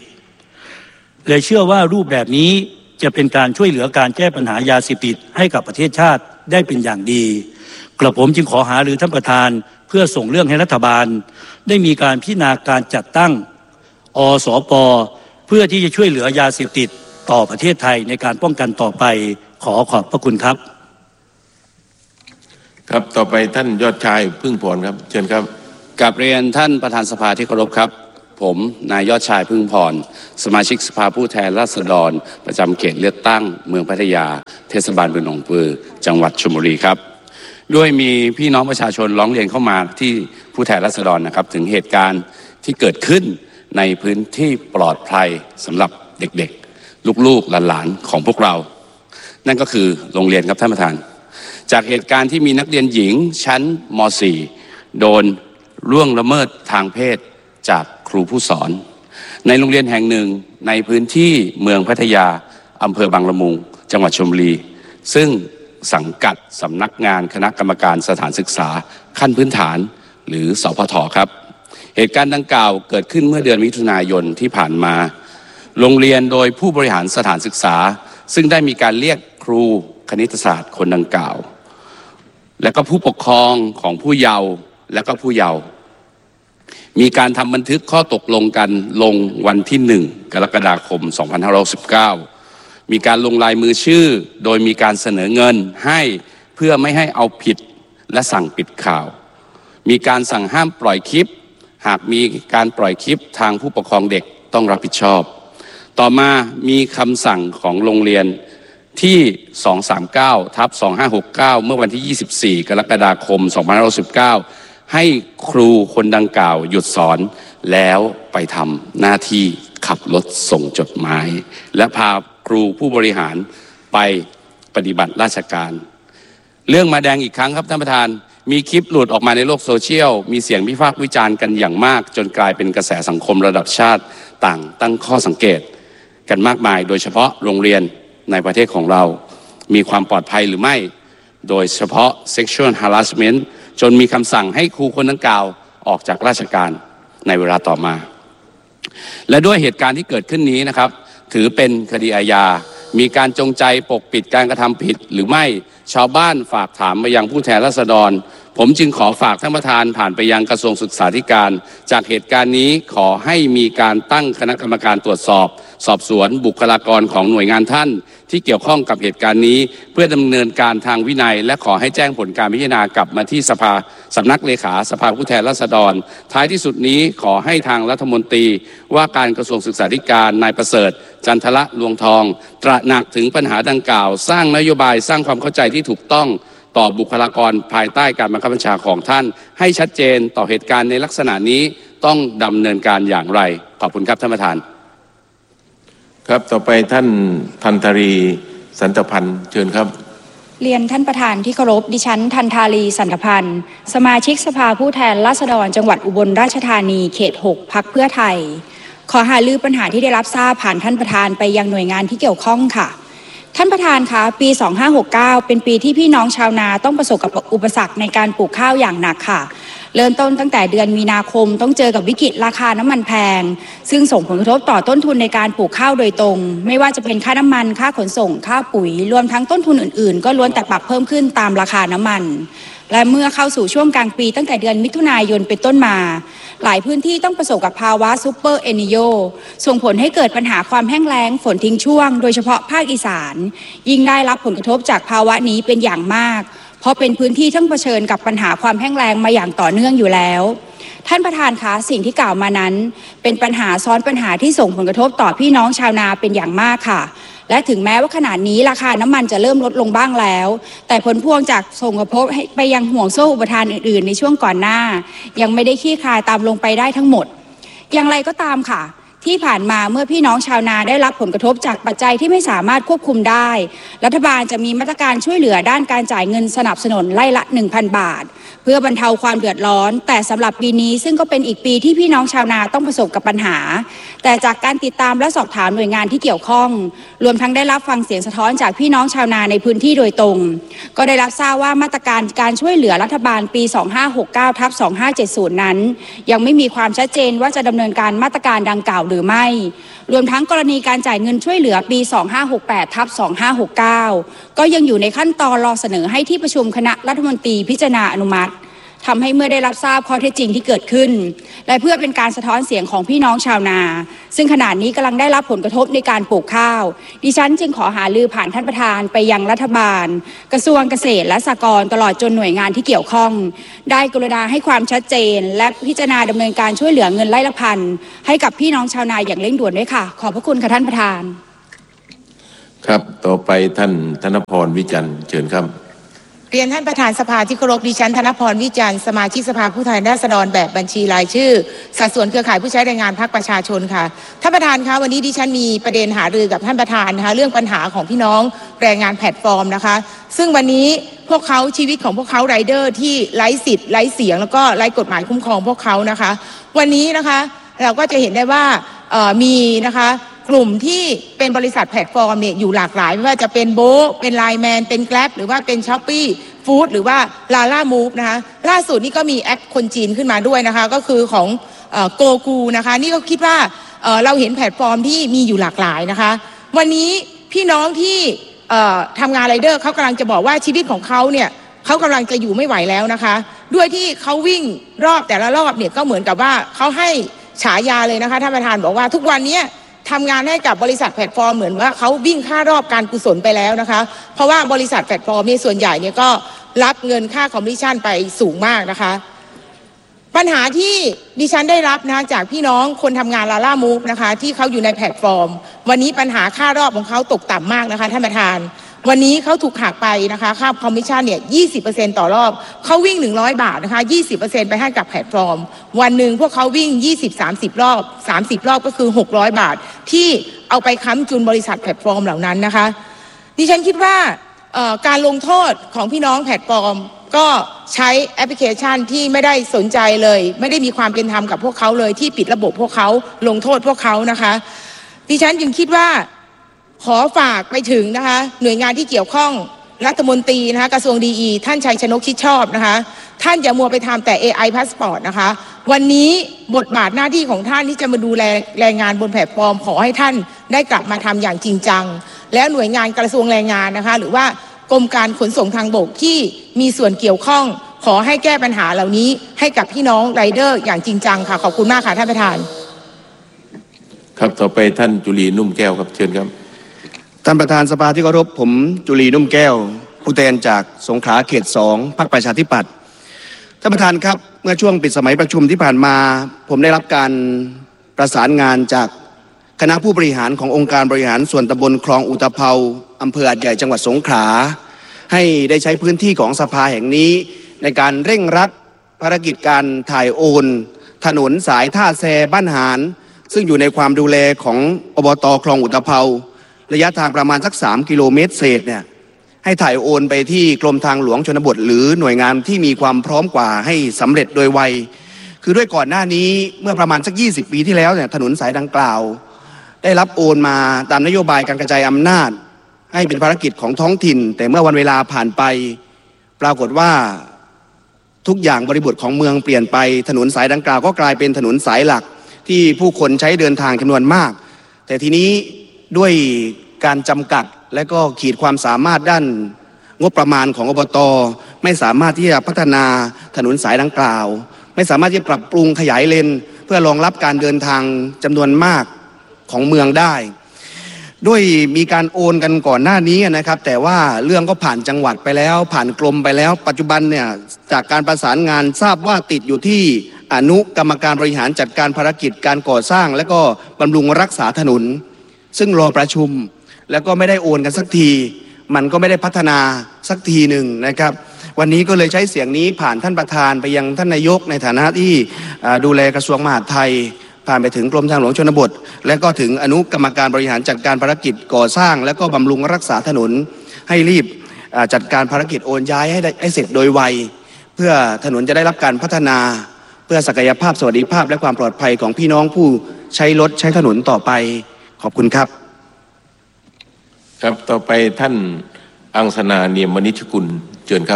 และเชื่อว่ารูปแบบนี้จะเป็นการช่วยเหลือการแก้ปัญหายาเสพติดให้กับประเทศชาติได้เป็นอย่างดีกระผมจึงขอหารือท่านประธานเพื่อส่งเรื่องให้รัฐบาลได้มีการพิจารณาการจัดตั้งอสป.เพื่อที่จะช่วยเหลือยาเสพติดต่อประเทศไทยในการป้องกันต่อไปขอขอบพระคุณครับครับต่อไปท่านยอดชายพึ่งพรครับเชิญครับกราบเรียนท่านประธานสภาที่เคารพครับผมนายยอดชายพึ่งพรสมาชิกสภาผู้แทนราษฎรประจำเขตเลือกตั้งเมืองพัทยาเทศบาลเมืองหนองปือจังหวัดชลบุรีครับด้วยมีพี่น้องประชาชนร้องเรียนเข้ามาที่ผู้แทนราษฎรนะครับถึงเหตุการณ์ที่เกิดขึ้นในพื้นที่ปลอดภัยสำหรับเด็กๆลูกๆหลานๆของพวกเรานั่นก็คือโรงเรียนครับท่านประธานจากเหตุการณ์ที่มีนักเรียนหญิงชั้นม .สี่ โดนล่วงละเมิดทางเพศจากครูผู้สอนในโรงเรียนแห่งหนึ่งในพื้นที่เมืองพัทยาอำเภอบางละมุงจังหวัดชลบุรีซึ่งสังกัดสำนักงานคณะกรรมการสถานศึกษาขั้นพื้นฐานหรือสพทครับเหตุการณ์ดังกล่าวเกิดขึ้นเมื่อเดือนมิถุนายนที่ผ่านมาโรงเรียนโดยผู้บริหารสถานศึกษาซึ่งได้มีการเรียกครูคณิตศาสตร์คนดังกล่าวและก็ผู้ปกครองของผู้เยาว์และก็ผู้เยาว์มีการทำบันทึกข้อตกลงกันลงวันที่หนึ่งกรกฎาคมสองพันห้าร้อยหกสิบเก้ามีการลงลายมือชื่อโดยมีการเสนอเงินให้เพื่อไม่ให้เอาผิดและสั่งปิดข่าวมีการสั่งห้ามปล่อยคลิปหากมีการปล่อยคลิปทางผู้ปกครองเด็กต้องรับผิดชอบต่อมามีคำสั่งของโรงเรียนที่สองสามเก้าทับสองห้าหกเก้าเมื่อวันที่ยี่สิบสี่กรกฎาคมสองพันห้าร้อยสิบเก้าให้ครูคนดังกล่าวหยุดสอนแล้วไปทำหน้าที่ขับรถส่งจดหมายและพาครูผู้บริหารไปปฏิบัติราชการเรื่องมาแดงอีกครั้งครับท่านประธานมีคลิปหลุดออกมาในโลกโซเชียลมีเสียงวิพากษ์วิจารณ์กันอย่างมากจนกลายเป็นกระแสสังคมระดับชาติต่างตั้งข้อสังเกตกันมากมายโดยเฉพาะโรงเรียนในประเทศของเรามีความปลอดภัยหรือไม่โดยเฉพาะ sexual harassment จนมีคำสั่งให้ครูคนดังกล่าวออกจากราชการในเวลาต่อมาและด้วยเหตุการณ์ที่เกิดขึ้นนี้นะครับถือเป็นคดีอาญามีการจงใจปกปิดการกระทำผิดหรือไม่ชาวบ้านฝากถามมายังผู้แทนราษฎรผมจึงขอฝากท่านประธานผ่านไปยังกระทรวงศึกษาธิการจากเหตุการณ์นี้ขอให้มีการตั้งคณะกรรมการตรวจสอบสอบสวนบุคลากรของหน่วยงานท่านที่เกี่ยวข้องกับเหตุการณ์นี้เพื่อดำเนินการทางวินัยและขอให้แจ้งผลการพิจารณากลับมาที่สภาสำนักเลขาสภาผู้แทนราษฎรท้ายที่สุดนี้ขอให้ทางรัฐมนตรีว่าการกระทรวงศึกษาธิการนายประเสริฐจันทละลวงทองตระหนักถึงปัญหาดังกล่าวสร้างนโยบายสร้างความเข้าใจที่ถูกต้องต่อบุคลากรภายใต้การบังคับบัญชาของท่านให้ชัดเจนต่อเหตุการณ์ในลักษณะนี้ต้องดำเนินการอย่างไรขอบคุณครับท่านประธานครับต่อไปท่านทันธรีสันตพันธ์เชิญครับเรียนท่านประธานที่เคารพดิฉันทันธารีสันตพันธ์สมาชิกสภาผู้แทนราษฎรจังหวัดอุบลราชธานีเขตหกพรรคเพื่อไทยขอหารือปัญหาที่ได้รับทราบผ่านท่านประธานไปยังหน่วยงานที่เกี่ยวข้องค่ะท่านประธานคะปีสองห้าหกเก้าเป็นปีที่พี่น้องชาวนาต้องประสบกับอุปสรรคในการปลูกข้าวอย่างหนักค่ะเริ่มต้นตั้งแต่เดือนมีนาคมต้องเจอกับวิกฤตราคาน้ำมันแพงซึ่งส่งผลกระทบต่อต้นทุนในการปลูกข้าวโดยตรงไม่ว่าจะเป็นค่าน้ำมันค่าขนส่งค่าปุ๋ยรวมทั้งต้นทุนอื่นๆก็ล้วนแต่ปรับเพิ่มขึ้นตามราคาน้ำมันและเมื่อเข้าสู่ช่วงกลางปีตั้งแต่เดือนมิถุนายนเป็นต้นมาหลายพื้นที่ต้องประสบกับภาวะซูเปอร์เอลนิโญส่งผลให้เกิดปัญหาความแห้งแล้งฝนทิ้งช่วงโดยเฉพาะภาคอีสานยิ่งได้รับผลกระทบจากภาวะนี้เป็นอย่างมากเพราะเป็นพื้นที่ที่ต้องเผชิญกับปัญหาความแห้งแล้งมาอย่างต่อเนื่องอยู่แล้วท่านประธานคะสิ่งที่กล่าวมานั้นเป็นปัญหาซ้อนปัญหาที่ส่งผลกระทบต่อพี่น้องชาวนาเป็นอย่างมากค่ะและถึงแม้ว่าขณะนี้ราคาน้ำมันจะเริ่มลดลงบ้างแล้วแต่ผลพวงจากส่งกระทบไปยังห่วงโซ่อุปทานอื่นๆในช่วงก่อนหน้ายังไม่ได้คลี่คลายตามลงไปได้ทั้งหมดอย่างไรก็ตามค่ะที่ผ่านมาเมื่อพี่น้องชาวนาได้รับผลกระทบจากปัจจัยที่ไม่สามารถควบคุมได้รัฐบาลจะมีมาตรการช่วยเหลือด้านการจ่ายเงินสนับสนุนไล่ละ หนึ่งพัน บาทเพื่อบรรเทาความเดือดร้อนแต่สำหรับปีนี้ซึ่งก็เป็นอีกปีที่พี่น้องชาวนาต้องประสบกับปัญหาแต่จากการติดตามและสอบถามหน่วยงานที่เกี่ยวข้องรวมทั้งได้รับฟังเสียงสะท้อนจากพี่น้องชาวนาในพื้นที่โดยตรงก็ได้รับทราบว่ามาตรการการช่วยเหลือรัฐบาลปีสองห้าหกเก้าทับสองห้าเจ็ดศูนย์นั้นยังไม่มีความชัดเจนว่าจะดำเนินการมาตรการดังกล่าวหรือรือไม่รวมทั้งกรณีการจ่ายเงินช่วยเหลือปี สองห้าหกแปด ทับ สองห้าหกเก้า ก็ยังอยู่ในขั้นตอนรอเสนอให้ที่ประชุมคณะรัฐมนตรีพิจารณาอนุมัติทำให้เมื่อได้รับทราบข้อเท็จจริงที่เกิดขึ้นและเพื่อเป็นการสะท้อนเสียงของพี่น้องชาวนาซึ่งขณะนี้กำลังได้รับผลกระทบในการปลูกข้าวดิฉันจึงขอหารือผ่านท่านประธานไปยังรัฐบาลกระทรวงเกษตรและสหกรณ์ตลอดจนหน่วยงานที่เกี่ยวข้องได้กรุณาให้ความชัดเจนและพิจารณาดำเนินการช่วยเหลือเงินไร่ละพันให้กับพี่น้องชาวนาอย่างเร่งด่วนด้วยค่ะขอบพระคุณค่ะท่านประธานครับต่อไปท่านธนพรวิจันทร์เชิญครับเรียนท่านประธานสภาที่เคารพดิฉันธนพรวิจันทร์สมาชิกสภาผู้แทนราษฎรแบบบัญชีรายชื่อสัดส่วนเครือข่ายผู้ใช้แรงงานพรรคประชาชนค่ะท่านประธานคะวันนี้ดิฉันมีประเด็นหารือกับท่านประธานนะคะเรื่องปัญหาของพี่น้องแรงงานแพลตฟอร์มนะคะซึ่งวันนี้พวกเขาชีวิตของพวกเขาไรเดอร์ที่ไร้สิทธิ์ไร้เสียงแล้วก็ไร้กฎหมายคุ้มครองพวกเขานะคะวันนี้นะคะเราก็จะเห็นได้ว่ามีนะคะกลุ่มที่เป็นบริษัทแพลตฟอร์มเนี่ยอยู่หลากหลายไม่ว่าจะเป็นโบเป็นไลน์แมนเป็นแกร็บหรือว่าเป็นช้อปปี้ฟู้ดหรือว่าลาล่ามูฟนะคะล่าสุดนี่ก็มีแอปคนจีนขึ้นมาด้วยนะคะก็คือของโกกูนะคะนี่ก็คิดว่าเอ่อเราเห็นแพลตฟอร์มที่มีอยู่หลากหลายนะคะวันนี้พี่น้องที่เอ่อทำงานไรเดอร์เขากำลังจะบอกว่าชีวิตของเขาเนี่ยเขากำลังจะอยู่ไม่ไหวแล้วนะคะด้วยที่เขาวิ่งรอบแต่ละรอบเนี่ยก็เหมือนกับว่าเขาให้ฉายาเลยนะคะท่านประธานบอกว่าทุกวันนี้ทำงานให้กับบริษัทแพลตฟอร์มเหมือนว่าเขาวิ่งค่ารอบการกุศลไปแล้วนะคะเพราะว่าบริษัทแพลตฟอร์มนี่ส่วนใหญ่เนี่ยก็รับเงินค่าคอมมิชชั่นไปสูงมากนะคะปัญหาที่ดิฉันได้รับนะจากพี่น้องคนทำงานลาล่ามูฟนะคะที่เขาอยู่ในแพลตฟอร์มวันนี้ปัญหาค่ารอบของเขาตกต่ำมากนะคะท่านประธานวันนี้เขาถูกหักไปนะคะค่าคอมมิชชั่นเนี่ย ยี่สิบเปอร์เซ็นต์ ต่อรอบเขาวิ่งหนึ่งร้อยบาทนะคะ ยี่สิบเปอร์เซ็นต์ ไปให้กับแพลตฟอร์มวันหนึ่งพวกเขาวิ่ง ยี่สิบ สามสิบ รอบสามสิบรอบก็คือหกร้อยบาทที่เอาไปค้ำจุนบริษัทแพลตฟอร์มเหล่านั้นนะคะดิฉันคิดว่าการลงโทษของพี่น้องแพลตฟอร์มก็ใช้แอปพลิเคชันที่ไม่ได้สนใจเลยไม่ได้มีความเป็นธรรมกับพวกเขาเลยที่ปิดระบบพวกเขาลงโทษพวกเขานะคะดิฉันจึงคิดว่าขอฝากไปถึงนะคะหน่วยงานที่เกี่ยวข้องรัฐมนตรีนะคะกระทรวงดีอีท่านชัยชนกชิดชอบนะคะท่านอย่ามัวไปทำแต่ เอ ไอ Passport นะคะวันนี้บทบาทหน้าที่ของท่านที่จะมาดูแลแรงงานบนแพลตฟอร์มขอให้ท่านได้กลับมาทำอย่างจริงจังแล้วหน่วยงานกระทรวงแรงงานนะคะหรือว่ากรมการขนส่งทางบกที่มีส่วนเกี่ยวข้องขอให้แก้ปัญหาเหล่านี้ให้กับพี่น้องไรเดอร์อย่างจริงจังค่ะขอบคุณมากค่ะท่านประธานครับต่อไปท่านจุลีนุ่มแก้วครับเชิญครับท่านประธานสภาที่เคารพผมจุลีนุ่มแก้วผู้แทนจากสงขลาเขตสองพรรคประชาธิปัตย์ท่านประธานครับเมื่อช่วงปิดสมัยประชุมที่ผ่านมาผมได้รับการประสานงานจากคณะผู้บริหารขององค์การบริหารส่วนตำบลคลองอุตภเปาอำเภอหาดใหญ่จังหวัดสงขลาให้ได้ใช้พื้นที่ของสภาแห่งนี้ในการเร่งรัดภารกิจการถ่ายโอนถนนสายท่าแซบ้านหานซึ่งอยู่ในความดูแลของอบต.คลองอุตภเประยะทางประมาณสักสามกิโลเมตรเศษเนี่ยให้ถ่ายโอนไปที่กรมทางหลวงชนบทหรือหน่วยงานที่มีความพร้อมกว่าให้สำเร็จโดยไวคือด้วยก่อนหน้านี้เมื่อประมาณสักยี่สิบปีที่แล้วเนี่ยถนนสายดังกล่าวได้รับโอนมาตามนโยบายการกระจายอำนาจให้เป็นภารกิจของท้องถิ่นแต่เมื่อวันเวลาผ่านไปปรากฏว่าทุกอย่างบริบทของเมืองเปลี่ยนไปถนนสายดังกล่าวก็กลายเป็นถนนสายหลักที่ผู้คนใช้เดินทางจำนวนมากแต่ทีนี้ด้วยการจำกัดและก็ขีดความสามารถด้านงบประมาณของอบต.ไม่สามารถที่จะพัฒนาถนนสายดังกล่าวไม่สามารถที่จะปรับปรุงขยายเลนเพื่อรองรับการเดินทางจำนวนมากของเมืองได้ด้วยมีการโอนกันก่อนหน้านี้นะครับแต่ว่าเรื่องก็ผ่านจังหวัดไปแล้วผ่านกรมไปแล้วปัจจุบันเนี่ยจากการประสานงานทราบว่าติดอยู่ที่อนุกรรมการบริหารจัดการภารกิจการก่อสร้างและก็บำรุงรักษาถนนซึ่งรอประชุมแล้วก็ไม่ได้โอนกันสักทีมันก็ไม่ได้พัฒนาสักทีหนึ่งนะครับวันนี้ก็เลยใช้เสียงนี้ผ่านท่านประธานไปยังท่านนายกในฐานะที่ดูแลกระทรวงมหาดไทยผ่านไปถึงกรมทางหลวงชนบทและก็ถึงอนุกรรมการบริหารจัดการภารกิจก่อสร้างและก็บำรุงรักษาถนนให้รีบจัดการภารกิจโอนย้ายให้ได้ให้เสร็จโดยไวเพื่อถนนจะได้รับการพัฒนาเพื่อศักยภาพสวัสดิภาพและความปลอดภัยของพี่น้องผู้ใช้รถใช้ถนนต่อไปขอบคุณครับครับต่อไปท่านอังสนาเนียมมณิชกุลเชิญครับ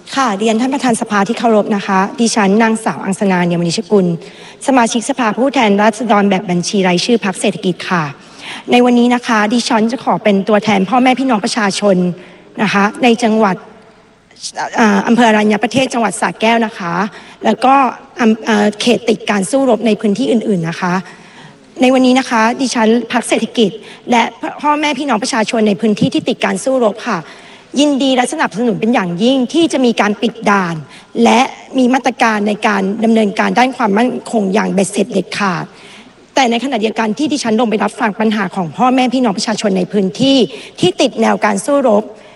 ค่ะเรียนท่านประธานสภาที่เคารพนะคะดิฉันนางสาวอังสนาเนียมณิชกุลสมาชิกสภาผู้แทนราษฎรแบบบัญชีรายชื่อพรรคเศรษฐกิจค่ะในวันนี้นะคะดิฉันจะขอเป็นตัวแทนพ่อแม่พี่น้องประชาชนนะคะในจังหวัดอำเภออรัญญประเทศจังหวัดสระแก้วนะคะแล้วก็เขตติดการสู้รบในพื้นที่อื่นๆนะคะในวันนี้นะคะดิฉันพรรคเศรษฐกิจและพ่อแม่พี่น้องประชาชนในพื้นที่ที่ติดการสู้รบค่ะยินดีและสนับสนุนเป็นอย่างยิ่งที่จะมีการปิดด่านและมีมาตรการในการดำเนินการด้านความมั่นคงอย่างเบ็ดเสร็จเด็ดขาดแต่ในขณะเดียวกันที่ดิฉันลงไปรับฟังปัญหาของพ่อแม่พี่น้องประชาชนในพื้นที่ที่ติดแนวการสู้รบ